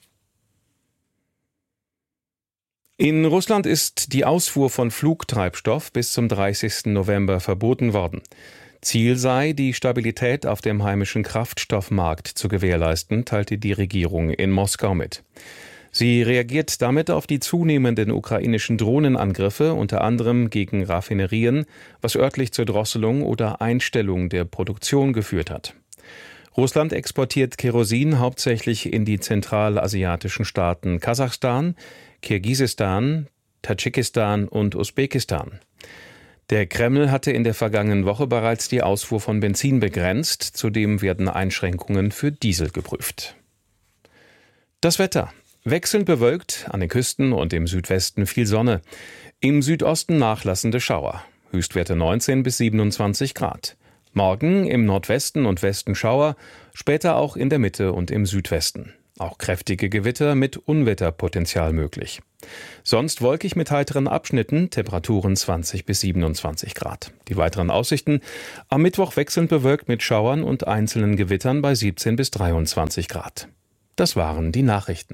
In Russland ist die Ausfuhr von Flugtreibstoff bis zum dreißigsten November verboten worden. Ziel sei, die Stabilität auf dem heimischen Kraftstoffmarkt zu gewährleisten, teilte die Regierung in Moskau mit. Sie reagiert damit auf die zunehmenden ukrainischen Drohnenangriffe, unter anderem gegen Raffinerien, was örtlich zur Drosselung oder Einstellung der Produktion geführt hat. Russland exportiert Kerosin hauptsächlich in die zentralasiatischen Staaten Kasachstan, Kirgisistan, Tadschikistan und Usbekistan. Der Kreml hatte in der vergangenen Woche bereits die Ausfuhr von Benzin begrenzt, zudem werden Einschränkungen für Diesel geprüft. Das Wetter. Wechselnd bewölkt, an den Küsten und im Südwesten viel Sonne. Im Südosten nachlassende Schauer. Höchstwerte neunzehn bis siebenundzwanzig Grad. Morgen im Nordwesten und Westen Schauer, später auch in der Mitte und im Südwesten. Auch kräftige Gewitter mit Unwetterpotenzial möglich. Sonst wolkig mit heiteren Abschnitten, Temperaturen zwanzig bis siebenundzwanzig Grad. Die weiteren Aussichten: am Mittwoch wechselnd bewölkt mit Schauern und einzelnen Gewittern bei siebzehn bis dreiundzwanzig Grad. Das waren die Nachrichten.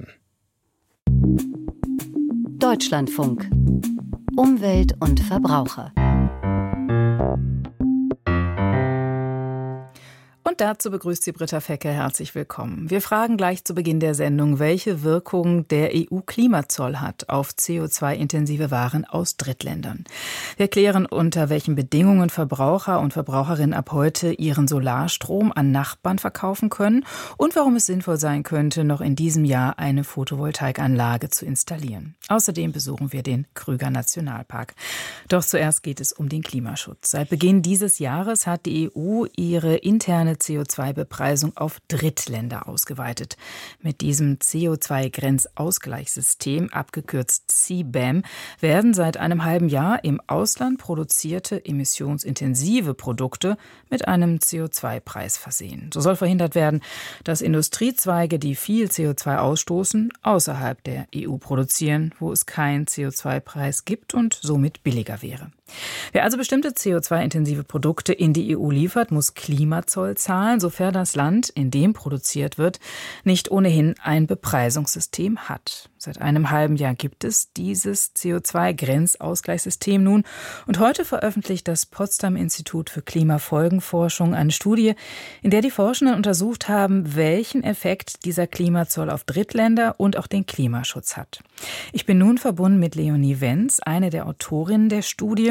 Deutschlandfunk. Umwelt und Verbraucher. Und dazu begrüßt sie Britta Fecke. Herzlich willkommen. Wir fragen gleich zu Beginn der Sendung, welche Wirkung der E U-Klimazoll hat auf C O zwei intensive Waren aus Drittländern. Wir klären, unter welchen Bedingungen Verbraucher und Verbraucherinnen ab heute ihren Solarstrom an Nachbarn verkaufen können und warum es sinnvoll sein könnte, noch in diesem Jahr eine Photovoltaikanlage zu installieren. Außerdem besuchen wir den Krüger Nationalpark. Doch zuerst geht es um den Klimaschutz. Seit Beginn dieses Jahres hat die E U ihre interne C O zwei Bepreisung auf Drittländer ausgeweitet. Mit diesem C O zwei Grenzausgleichssystem, abgekürzt C B A M, werden seit einem halben Jahr im Ausland produzierte emissionsintensive Produkte mit einem C O zwei Preis versehen. So soll verhindert werden, dass Industriezweige, die viel C O zwei ausstoßen, außerhalb der E U produzieren, wo es keinen C O zwei Preis gibt und somit billiger wäre. Wer also bestimmte C O zwei intensive Produkte in die E U liefert, muss Klimazoll zahlen, sofern das Land, in dem produziert wird, nicht ohnehin ein Bepreisungssystem hat. Seit einem halben Jahr gibt es dieses C O zwei Grenzausgleichssystem nun und heute veröffentlicht das Potsdam Institut für Klimafolgenforschung eine Studie, in der die Forschenden untersucht haben, welchen Effekt dieser Klimazoll auf Drittländer und auch den Klimaschutz hat. Ich bin nun verbunden mit Leonie Wenz, eine der Autorinnen der Studie.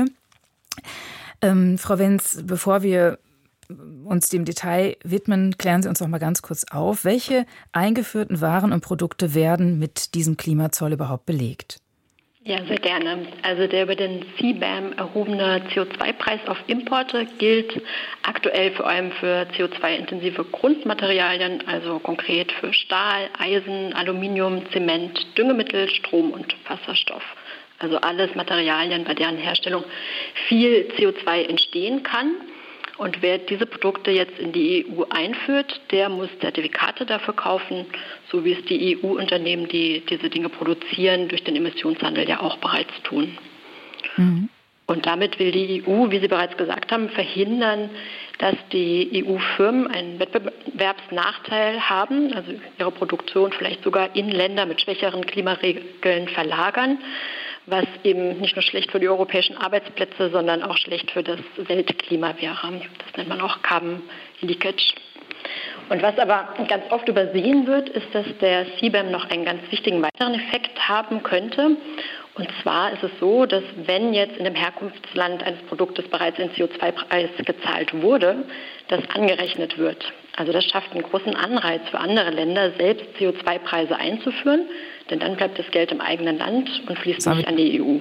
Ähm, Frau Wenz, bevor wir uns dem Detail widmen, klären Sie uns noch mal ganz kurz auf, welche eingeführten Waren und Produkte werden mit diesem Klimazoll überhaupt belegt? Ja, sehr gerne. Also der über den C B A M erhobene C O zwei Preis auf Importe gilt aktuell vor allem für C O zwei intensive Grundmaterialien, also konkret für Stahl, Eisen, Aluminium, Zement, Düngemittel, Strom und Wasserstoff. Also alles Materialien, bei deren Herstellung viel C O zwei entstehen kann. Und wer diese Produkte jetzt in die E U einführt, der muss Zertifikate dafür kaufen, so wie es die E U-Unternehmen, die diese Dinge produzieren, durch den Emissionshandel ja auch bereits tun. Mhm. Und damit will die E U, wie Sie bereits gesagt haben, verhindern, dass die E U-Firmen einen Wettbewerbsnachteil haben, also ihre Produktion vielleicht sogar in Länder mit schwächeren Klimaregeln verlagern, was eben nicht nur schlecht für die europäischen Arbeitsplätze, sondern auch schlecht für das Weltklima wäre. Das nennt man auch Carbon Leakage. Und was aber ganz oft übersehen wird, ist, dass der C B A M noch einen ganz wichtigen weiteren Effekt haben könnte. Und zwar ist es so, dass wenn jetzt in dem Herkunftsland eines Produktes bereits ein C O zwei Preis gezahlt wurde, das angerechnet wird. Also das schafft einen großen Anreiz für andere Länder, selbst C O zwei Preise einzuführen, denn dann bleibt das Geld im eigenen Land und fließt Sorry. nicht an die E U.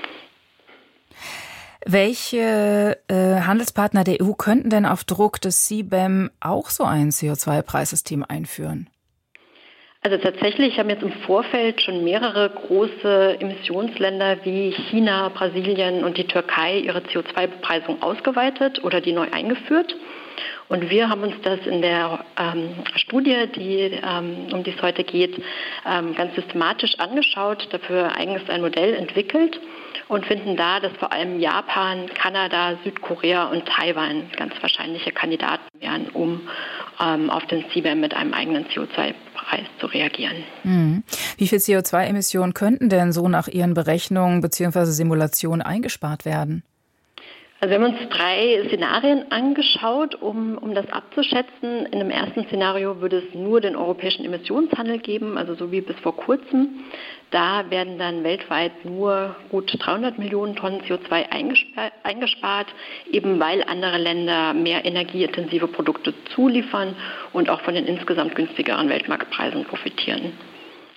Welche äh, Handelspartner der E U könnten denn auf Druck des C B A M auch so ein C O zwei Preissystem einführen? Also tatsächlich haben jetzt im Vorfeld schon mehrere große Emissionsländer wie China, Brasilien und die Türkei ihre C O zwei Bepreisung ausgeweitet oder die neu eingeführt. Und wir haben uns das in der ähm, Studie, die, ähm, um die es heute geht, ähm, ganz systematisch angeschaut, dafür eigens ein Modell entwickelt und finden da, dass vor allem Japan, Kanada, Südkorea und Taiwan ganz wahrscheinliche Kandidaten wären, um ähm, auf den C B A M mit einem eigenen C O zwei Preis zu reagieren. Mhm. Wie viel C O zwei Emissionen könnten denn so nach Ihren Berechnungen bzw. Simulationen eingespart werden? Also wir haben uns drei Szenarien angeschaut, um, um das abzuschätzen. In dem ersten Szenario würde es nur den europäischen Emissionshandel geben, also so wie bis vor kurzem. Da werden dann weltweit nur gut dreihundert Millionen Tonnen C O zwei eingespart, eingespart, eben weil andere Länder mehr energieintensive Produkte zuliefern und auch von den insgesamt günstigeren Weltmarktpreisen profitieren.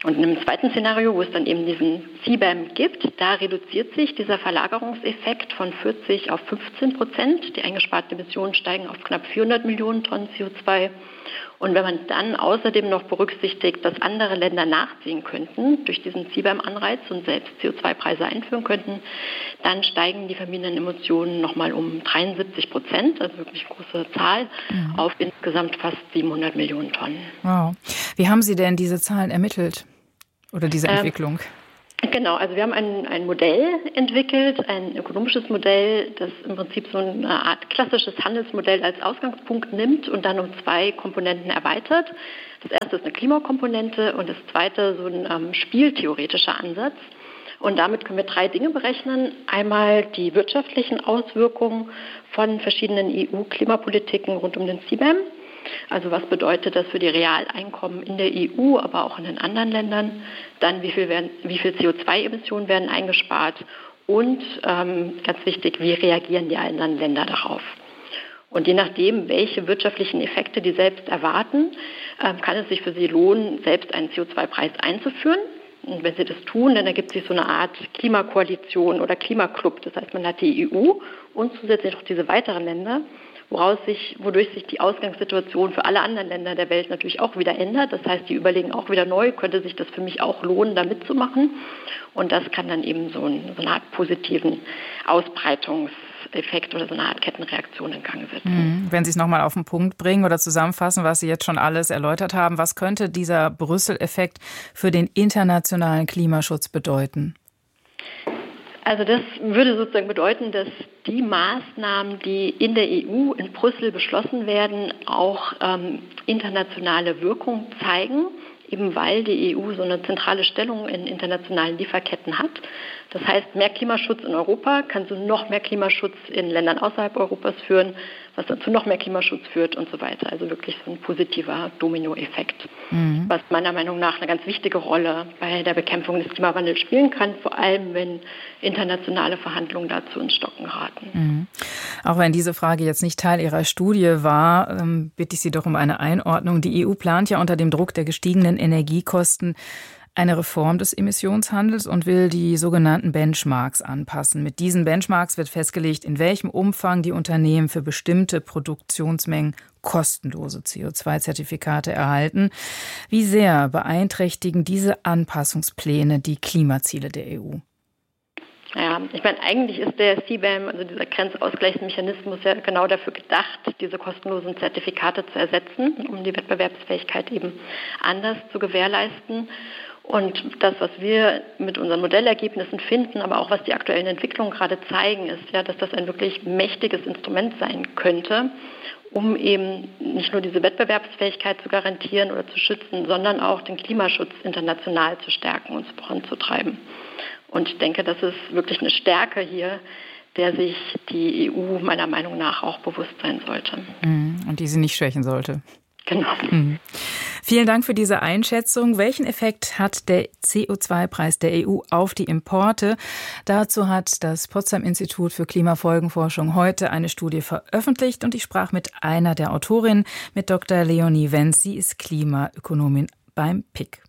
Und in einem zweiten Szenario, wo es dann eben diesen C B A M gibt, da reduziert sich dieser Verlagerungseffekt von vierzig auf fünfzehn Prozent. Die eingesparten Emissionen steigen auf knapp vierhundert Millionen Tonnen C O zwei. Und wenn man dann außerdem noch berücksichtigt, dass andere Länder nachziehen könnten, durch diesen C B A M-Anreiz und selbst C O zwei Preise einführen könnten, dann steigen die vermiedenen Emissionen nochmal um dreiundsiebzig Prozent, also wirklich eine große Zahl, mhm. auf insgesamt fast siebenhundert Millionen Tonnen. Wow. Wie haben Sie denn diese Zahlen ermittelt oder diese Entwicklung? Ähm, Genau, also wir haben ein, ein Modell entwickelt, ein ökonomisches Modell, das im Prinzip so eine Art klassisches Handelsmodell als Ausgangspunkt nimmt und dann um zwei Komponenten erweitert. Das erste ist eine Klimakomponente und das zweite so ein ähm, spieltheoretischer Ansatz. Und damit können wir drei Dinge berechnen. Einmal die wirtschaftlichen Auswirkungen von verschiedenen E U-Klimapolitiken rund um den C B A M. Also was bedeutet das für die Realeinkommen in der E U, aber auch in den anderen Ländern? Dann wie viel, werden, wie viel C O zwei Emissionen werden eingespart? Und ähm, ganz wichtig, wie reagieren die anderen Länder darauf? Und je nachdem, welche wirtschaftlichen Effekte die selbst erwarten, ähm, kann es sich für sie lohnen, selbst einen C O zwei Preis einzuführen. Und wenn sie das tun, dann ergibt sich so eine Art Klimakoalition oder Klimaclub. Das heißt, man hat die E U und zusätzlich auch diese weiteren Länder, woraus sich, wodurch sich die Ausgangssituation für alle anderen Länder der Welt natürlich auch wieder ändert. Das heißt, die überlegen auch wieder neu, könnte sich das für mich auch lohnen, da mitzumachen. Und das kann dann eben so, ein, so eine Art positiven Ausbreitungseffekt oder so eine Art Kettenreaktion in Gang setzen. Wenn Sie es nochmal auf den Punkt bringen oder zusammenfassen, was Sie jetzt schon alles erläutert haben, was könnte dieser Brüssel-Effekt für den internationalen Klimaschutz bedeuten? Also das würde sozusagen bedeuten, dass die Maßnahmen, die in der E U, in Brüssel beschlossen werden, auch ähm, internationale Wirkung zeigen, eben weil die E U so eine zentrale Stellung in internationalen Lieferketten hat. Das heißt, mehr Klimaschutz in Europa kann zu noch mehr Klimaschutz in Ländern außerhalb Europas führen, was dann zu noch mehr Klimaschutz führt und so weiter. Also wirklich so ein positiver Dominoeffekt, mhm. was meiner Meinung nach eine ganz wichtige Rolle bei der Bekämpfung des Klimawandels spielen kann, vor allem wenn internationale Verhandlungen dazu ins Stocken geraten. Mhm. Auch wenn diese Frage jetzt nicht Teil Ihrer Studie war, ähm, bitte ich Sie doch um eine Einordnung. Die E U plant ja unter dem Druck der gestiegenen Energiekosten eine Reform des Emissionshandels und will die sogenannten Benchmarks anpassen. Mit diesen Benchmarks wird festgelegt, in welchem Umfang die Unternehmen für bestimmte Produktionsmengen kostenlose C O zwei Zertifikate erhalten. Wie sehr beeinträchtigen diese Anpassungspläne die Klimaziele der E U? Ja, ich meine, eigentlich ist der C B A M, also dieser Grenzausgleichsmechanismus, ja genau dafür gedacht, diese kostenlosen Zertifikate zu ersetzen, um die Wettbewerbsfähigkeit eben anders zu gewährleisten. Und das, was wir mit unseren Modellergebnissen finden, aber auch was die aktuellen Entwicklungen gerade zeigen, ist ja, dass das ein wirklich mächtiges Instrument sein könnte, um eben nicht nur diese Wettbewerbsfähigkeit zu garantieren oder zu schützen, sondern auch den Klimaschutz international zu stärken und voranzutreiben. Und ich denke, das ist wirklich eine Stärke hier, der sich die E U meiner Meinung nach auch bewusst sein sollte. Und die sie nicht schwächen sollte. Genau. Mhm. Vielen Dank für diese Einschätzung. Welchen Effekt hat der C O zwei Preis der E U auf die Importe? Dazu hat das Potsdam-Institut für Klimafolgenforschung heute eine Studie veröffentlicht und ich sprach mit einer der Autorinnen, mit Doktor Leonie Wenz. Sie ist Klimaökonomin beim P I C.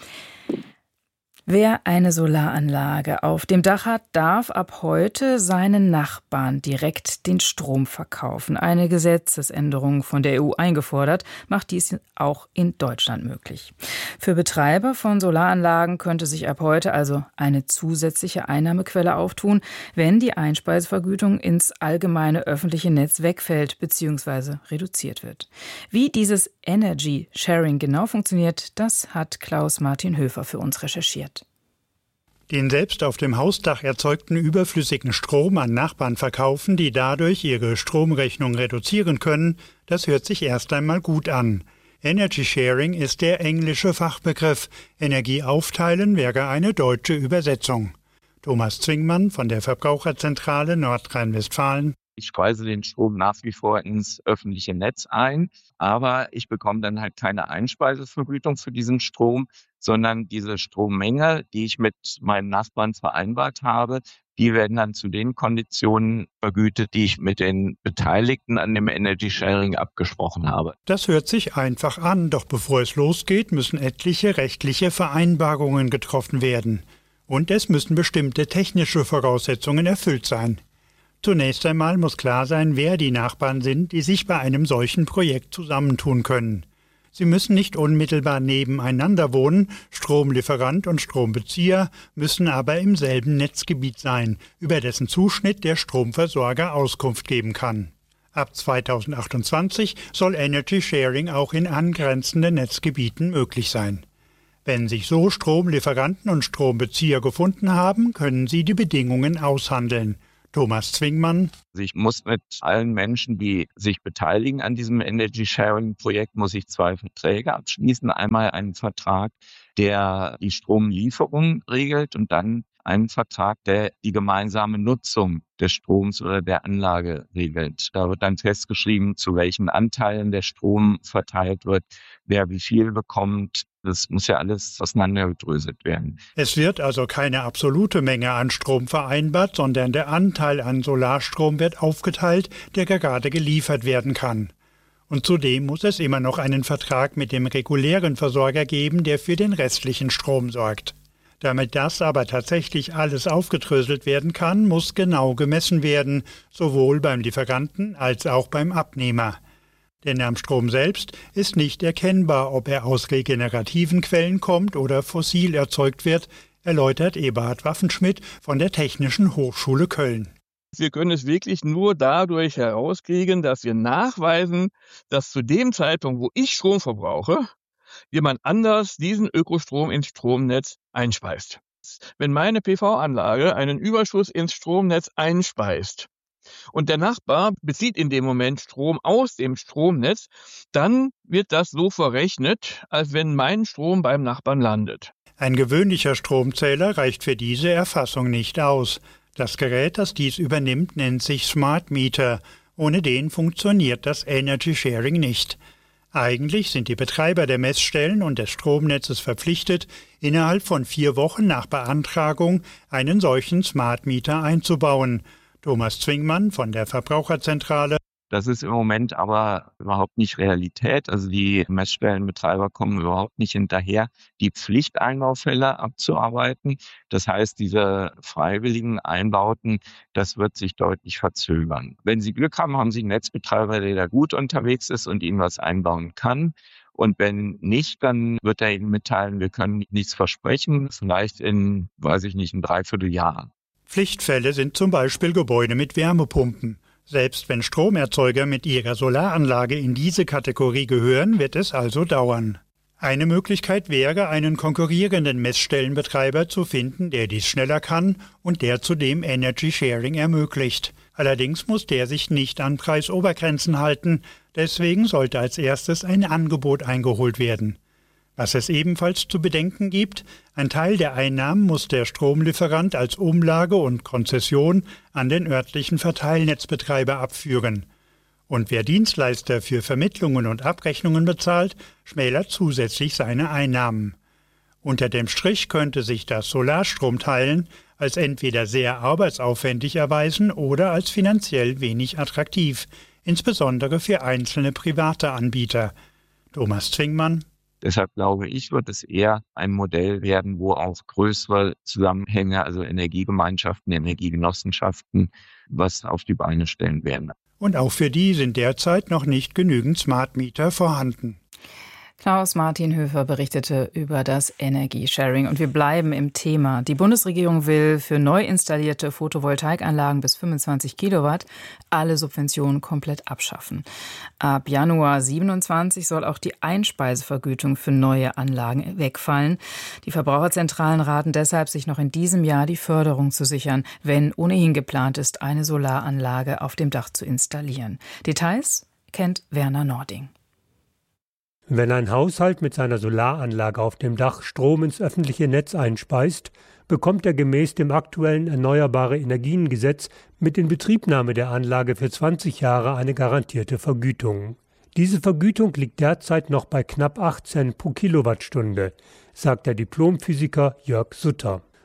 Wer eine Solaranlage auf dem Dach hat, darf ab heute seinen Nachbarn direkt den Strom verkaufen. Eine Gesetzesänderung von der E U eingefordert, macht dies auch in Deutschland möglich. Für Betreiber von Solaranlagen könnte sich ab heute also eine zusätzliche Einnahmequelle auftun, wenn die Einspeisevergütung ins allgemeine öffentliche Netz wegfällt bzw. reduziert wird. Wie dieses Energy Sharing genau funktioniert, das hat Klaus-Martin Höfer für uns recherchiert. Den selbst auf dem Hausdach erzeugten überflüssigen Strom an Nachbarn verkaufen, die dadurch ihre Stromrechnung reduzieren können, das hört sich erst einmal gut an. Energy Sharing ist der englische Fachbegriff. Energie aufteilen wäre eine deutsche Übersetzung. Thomas Zwingmann von der Verbraucherzentrale Nordrhein-Westfalen. Ich speise den Strom nach wie vor ins öffentliche Netz ein, aber ich bekomme dann halt keine Einspeisevergütung für diesen Strom, sondern diese Strommenge, die ich mit meinen Nachbarn vereinbart habe, die werden dann zu den Konditionen vergütet, die ich mit den Beteiligten an dem Energy Sharing abgesprochen habe. Das hört sich einfach an, doch bevor es losgeht, müssen etliche rechtliche Vereinbarungen getroffen werden. Und es müssen bestimmte technische Voraussetzungen erfüllt sein. Zunächst einmal muss klar sein, wer die Nachbarn sind, die sich bei einem solchen Projekt zusammentun können. Sie müssen nicht unmittelbar nebeneinander wohnen, Stromlieferant und Strombezieher müssen aber im selben Netzgebiet sein, über dessen Zuschnitt der Stromversorger Auskunft geben kann. Ab zweitausendachtundzwanzig soll Energy Sharing auch in angrenzenden Netzgebieten möglich sein. Wenn sich so Stromlieferanten und Strombezieher gefunden haben, können sie die Bedingungen aushandeln. Thomas Zwingmann. Ich muss mit allen Menschen, die sich beteiligen an diesem Energy Sharing Projekt, muss ich zwei Verträge abschließen. Einmal einen Vertrag, der die Stromlieferung regelt und dann einen Vertrag, der die gemeinsame Nutzung des Stroms oder der Anlage regelt. Da wird dann festgeschrieben, zu welchen Anteilen der Strom verteilt wird, wer wie viel bekommt. Das muss ja alles auseinandergedröselt werden. Es wird also keine absolute Menge an Strom vereinbart, sondern der Anteil an Solarstrom wird aufgeteilt, der gerade geliefert werden kann. Und zudem muss es immer noch einen Vertrag mit dem regulären Versorger geben, der für den restlichen Strom sorgt. Damit das aber tatsächlich alles aufgedröselt werden kann, muss genau gemessen werden, sowohl beim Lieferanten als auch beim Abnehmer. Denn am Strom selbst ist nicht erkennbar, ob er aus regenerativen Quellen kommt oder fossil erzeugt wird, erläutert Eberhard Waffenschmidt von der Technischen Hochschule Köln. Wir können es wirklich nur dadurch herauskriegen, dass wir nachweisen, dass zu dem Zeitpunkt, wo ich Strom verbrauche, jemand anders diesen Ökostrom ins Stromnetz einspeist. Wenn meine P V-Anlage einen Überschuss ins Stromnetz einspeist und der Nachbar bezieht in dem Moment Strom aus dem Stromnetz, dann wird das so verrechnet, als wenn mein Strom beim Nachbarn landet. Ein gewöhnlicher Stromzähler reicht für diese Erfassung nicht aus. Das Gerät, das dies übernimmt, nennt sich Smart Meter. Ohne den funktioniert das Energy Sharing nicht. Eigentlich sind die Betreiber der Messstellen und des Stromnetzes verpflichtet, innerhalb von vier Wochen nach Beantragung einen solchen Smart Meter einzubauen. Thomas Zwingmann von der Verbraucherzentrale. Das ist im Moment aber überhaupt nicht Realität. Also die Messstellenbetreiber kommen überhaupt nicht hinterher, die Pflichteinbaufälle abzuarbeiten. Das heißt, diese freiwilligen Einbauten, das wird sich deutlich verzögern. Wenn Sie Glück haben, haben Sie einen Netzbetreiber, der da gut unterwegs ist und Ihnen was einbauen kann. Und wenn nicht, dann wird er Ihnen mitteilen, wir können nichts versprechen, vielleicht in, weiß ich nicht, ein Dreivierteljahr. Pflichtfälle sind zum Beispiel Gebäude mit Wärmepumpen. Selbst wenn Stromerzeuger mit ihrer Solaranlage in diese Kategorie gehören, wird es also dauern. Eine Möglichkeit wäre, einen konkurrierenden Messstellenbetreiber zu finden, der dies schneller kann und der zudem Energy Sharing ermöglicht. Allerdings muss der sich nicht an Preisobergrenzen halten, deswegen sollte als erstes ein Angebot eingeholt werden. Was es ebenfalls zu bedenken gibt, ein Teil der Einnahmen muss der Stromlieferant als Umlage und Konzession an den örtlichen Verteilnetzbetreiber abführen. Und wer Dienstleister für Vermittlungen und Abrechnungen bezahlt, schmälert zusätzlich seine Einnahmen. Unter dem Strich könnte sich das Solarstromteilen als entweder sehr arbeitsaufwendig erweisen oder als finanziell wenig attraktiv, insbesondere für einzelne private Anbieter. Thomas Zwingmann. Deshalb glaube ich, wird es eher ein Modell werden, wo auch größere Zusammenhänge, also Energiegemeinschaften, Energiegenossenschaften, was auf die Beine stellen werden. Und auch für die sind derzeit noch nicht genügend Smart Meter vorhanden. Klaus-Martin Höfer berichtete über das Energy-Sharing. Und wir bleiben im Thema. Die Bundesregierung will für neu installierte Photovoltaikanlagen bis fünfundzwanzig Kilowatt alle Subventionen komplett abschaffen. Ab Januar siebenundzwanzig soll auch die Einspeisevergütung für neue Anlagen wegfallen. Die Verbraucherzentralen raten deshalb, sich noch in diesem Jahr die Förderung zu sichern, wenn ohnehin geplant ist, eine Solaranlage auf dem Dach zu installieren. Details kennt Werner Nording. Wenn ein Haushalt mit seiner Solaranlage auf dem Dach Strom ins öffentliche Netz einspeist, bekommt er gemäß dem aktuellen Erneuerbare-Energien-Gesetz mit Inbetriebnahme der Anlage für zwanzig Jahre eine garantierte Vergütung. Diese Vergütung liegt derzeit noch bei knapp acht Cent pro Kilowattstunde, sagt der Diplomphysiker Jörg Sutter.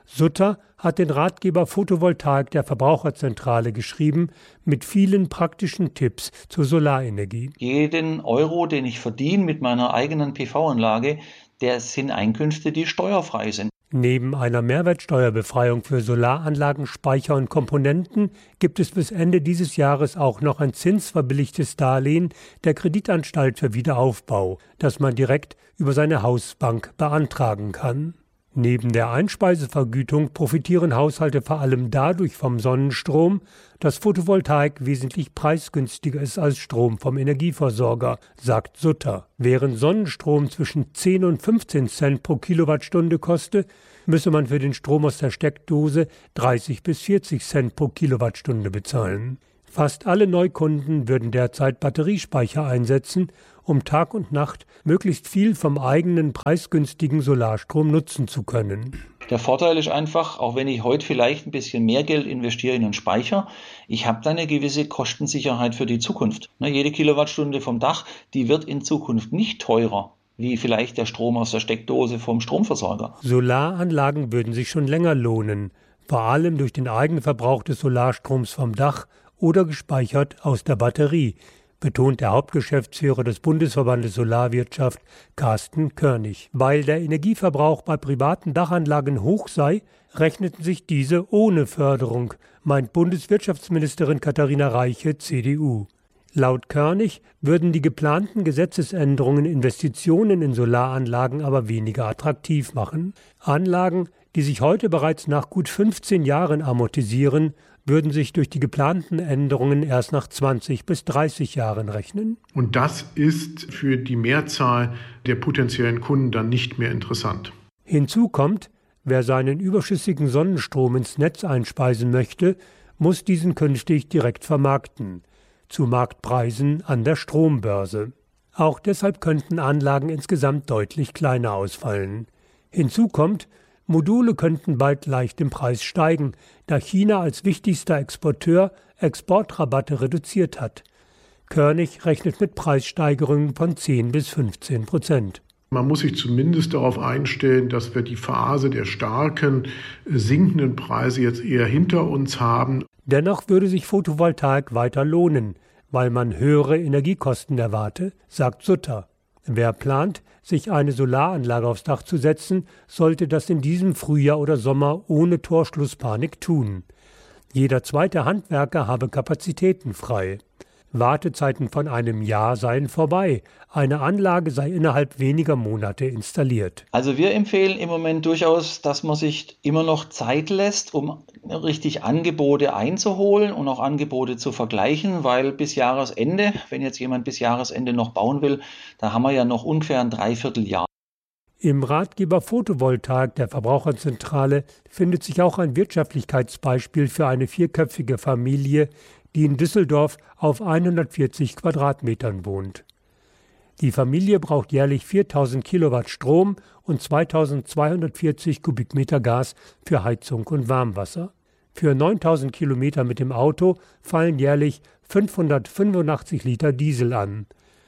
Sutter hat den Ratgeber Photovoltaik der Verbraucherzentrale geschrieben, mit vielen praktischen Tipps zur Solarenergie. Jeden Euro, den ich verdiene mit meiner eigenen P V-Anlage, der sind Einkünfte, die steuerfrei sind. Neben einer Mehrwertsteuerbefreiung für Solaranlagen, Speicher und Komponenten gibt es bis Ende dieses Jahres auch noch ein zinsverbilligtes Darlehen der Kreditanstalt für Wiederaufbau, das man direkt über seine Hausbank beantragen kann. Neben der Einspeisevergütung profitieren Haushalte vor allem dadurch vom Sonnenstrom, dass Photovoltaik wesentlich preisgünstiger ist als Strom vom Energieversorger, sagt Sutter. Während Sonnenstrom zwischen zehn und fünfzehn Cent pro Kilowattstunde koste, müsse man für den Strom aus der Steckdose dreißig bis vierzig Cent pro Kilowattstunde bezahlen. Fast alle Neukunden würden derzeit Batteriespeicher einsetzen, um Tag und Nacht möglichst viel vom eigenen preisgünstigen Solarstrom nutzen zu können. Der Vorteil ist einfach, auch wenn ich heute vielleicht ein bisschen mehr Geld investiere in einen Speicher, ich habe da eine gewisse Kostensicherheit für die Zukunft. Ne, jede Kilowattstunde vom Dach, die wird in Zukunft nicht teurer, wie vielleicht der Strom aus der Steckdose vom Stromversorger. Solaranlagen würden sich schon länger lohnen, vor allem durch den Eigenverbrauch des Solarstroms vom Dach oder gespeichert aus der Batterie, betont der Hauptgeschäftsführer des Bundesverbandes Solarwirtschaft, Carsten Körnig. Weil der Energieverbrauch bei privaten Dachanlagen hoch sei, rechneten sich diese ohne Förderung, meint Bundeswirtschaftsministerin Katharina Reiche, C D U. Laut Körnig würden die geplanten Gesetzesänderungen Investitionen in Solaranlagen aber weniger attraktiv machen. Anlagen, die sich heute bereits nach gut fünfzehn Jahren amortisieren, würden sich durch die geplanten Änderungen erst nach zwanzig bis dreißig Jahren rechnen. Und das ist für die Mehrzahl der potenziellen Kunden dann nicht mehr interessant. Hinzu kommt, wer seinen überschüssigen Sonnenstrom ins Netz einspeisen möchte, muss diesen künftig direkt vermarkten, zu Marktpreisen an der Strombörse. Auch deshalb könnten Anlagen insgesamt deutlich kleiner ausfallen. Hinzu kommt, Module könnten bald leicht im Preis steigen, da China als wichtigster Exporteur Exportrabatte reduziert hat. Körnig rechnet mit Preissteigerungen von zehn bis fünfzehn Prozent. Man muss sich zumindest darauf einstellen, dass wir die Phase der starken sinkenden Preise jetzt eher hinter uns haben. Dennoch würde sich Photovoltaik weiter lohnen, weil man höhere Energiekosten erwarte, sagt Sutter. Wer plant, sich eine Solaranlage aufs Dach zu setzen, sollte das in diesem Frühjahr oder Sommer ohne Torschlusspanik tun. Jeder zweite Handwerker habe Kapazitäten frei. Wartezeiten von einem Jahr seien vorbei. Eine Anlage sei innerhalb weniger Monate installiert. Also wir empfehlen im Moment durchaus, dass man sich immer noch Zeit lässt, um richtig Angebote einzuholen und auch Angebote zu vergleichen, weil bis Jahresende, wenn jetzt jemand bis Jahresende noch bauen will, da haben wir ja noch ungefähr ein Dreivierteljahr. Im Ratgeber Photovoltaik der Verbraucherzentrale findet sich auch ein Wirtschaftlichkeitsbeispiel für eine vierköpfige Familie, die in Düsseldorf auf hundertvierzig Quadratmetern wohnt. Die Familie braucht jährlich viertausend Kilowatt Strom und zweitausendzweihundertvierzig Kubikmeter Gas für Heizung und Warmwasser. Für neuntausend Kilometer mit dem Auto fallen jährlich fünfhundertfünfundachtzig Liter Diesel an.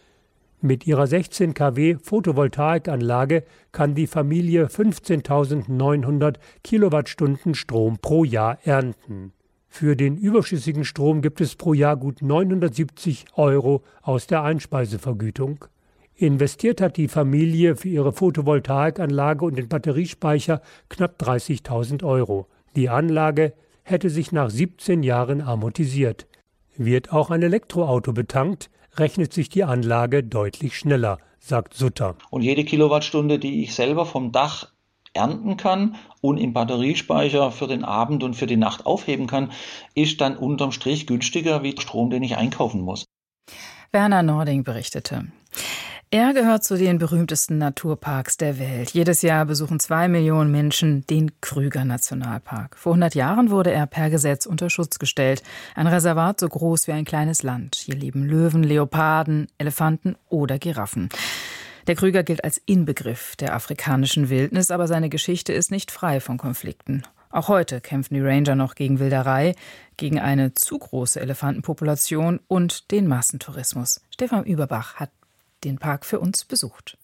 Mit ihrer sechzehn Kilowatt Photovoltaikanlage kann die Familie fünfzehntausendneunhundert Kilowattstunden Strom pro Jahr ernten. Für den überschüssigen Strom gibt es pro Jahr gut neunhundertsiebzig Euro aus der Einspeisevergütung. Investiert hat die Familie für ihre Photovoltaikanlage und den Batteriespeicher knapp dreißigtausend Euro. Die Anlage hätte sich nach siebzehn Jahren amortisiert. Wird auch ein Elektroauto betankt, rechnet sich die Anlage deutlich schneller, sagt Sutter. Und jede Kilowattstunde, die ich selber vom Dach ernten kann und im Batteriespeicher für den Abend und für die Nacht aufheben kann, ist dann unterm Strich günstiger wie Strom, den ich einkaufen muss. Werner Nording berichtete. Er gehört zu den berühmtesten Naturparks der Welt. Jedes Jahr besuchen zwei Millionen Menschen den Krüger-Nationalpark. Vor hundert Jahren wurde er per Gesetz unter Schutz gestellt. Ein Reservat so groß wie ein kleines Land. Hier leben Löwen, Leoparden, Elefanten oder Giraffen. Der Krüger gilt als Inbegriff der afrikanischen Wildnis, aber seine Geschichte ist nicht frei von Konflikten. Auch heute kämpfen die Ranger noch gegen Wilderei, gegen eine zu große Elefantenpopulation und den Massentourismus. Stefan Überbach hat den Park für uns besucht.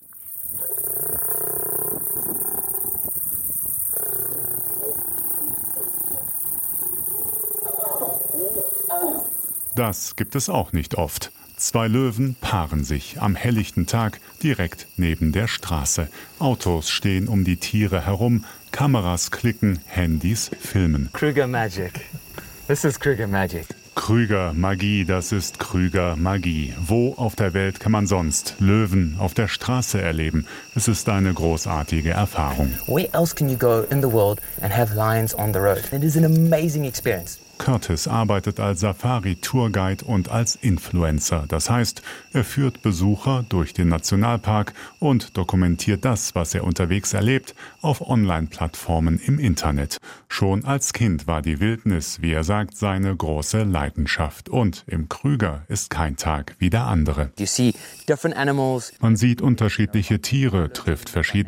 das gibt es auch nicht oft. Zwei Löwen paaren sich am helllichten Tag direkt neben der Straße. Autos stehen um die Tiere herum, Kameras klicken, Handys filmen. Kruger Magic. This is Kruger Magic. Krüger Magie, das ist Krüger Magie. Wo auf der Welt kann man sonst Löwen auf der Straße erleben? Es ist eine großartige Erfahrung. Where else can you go in the world and have lions on the road? It is an amazing experience. Curtis arbeitet als Safari-Tourguide und als Influencer. Das heißt, er führt Besucher durch den Nationalpark und dokumentiert das, was er unterwegs erlebt, auf Online-Plattformen im Internet. Schon als Kind war die Wildnis, wie er sagt, seine große Leidenschaft. Und im Krüger ist kein Tag wie der andere. You see different animals. Man sieht unterschiedliche Tiere, trifft verschiedene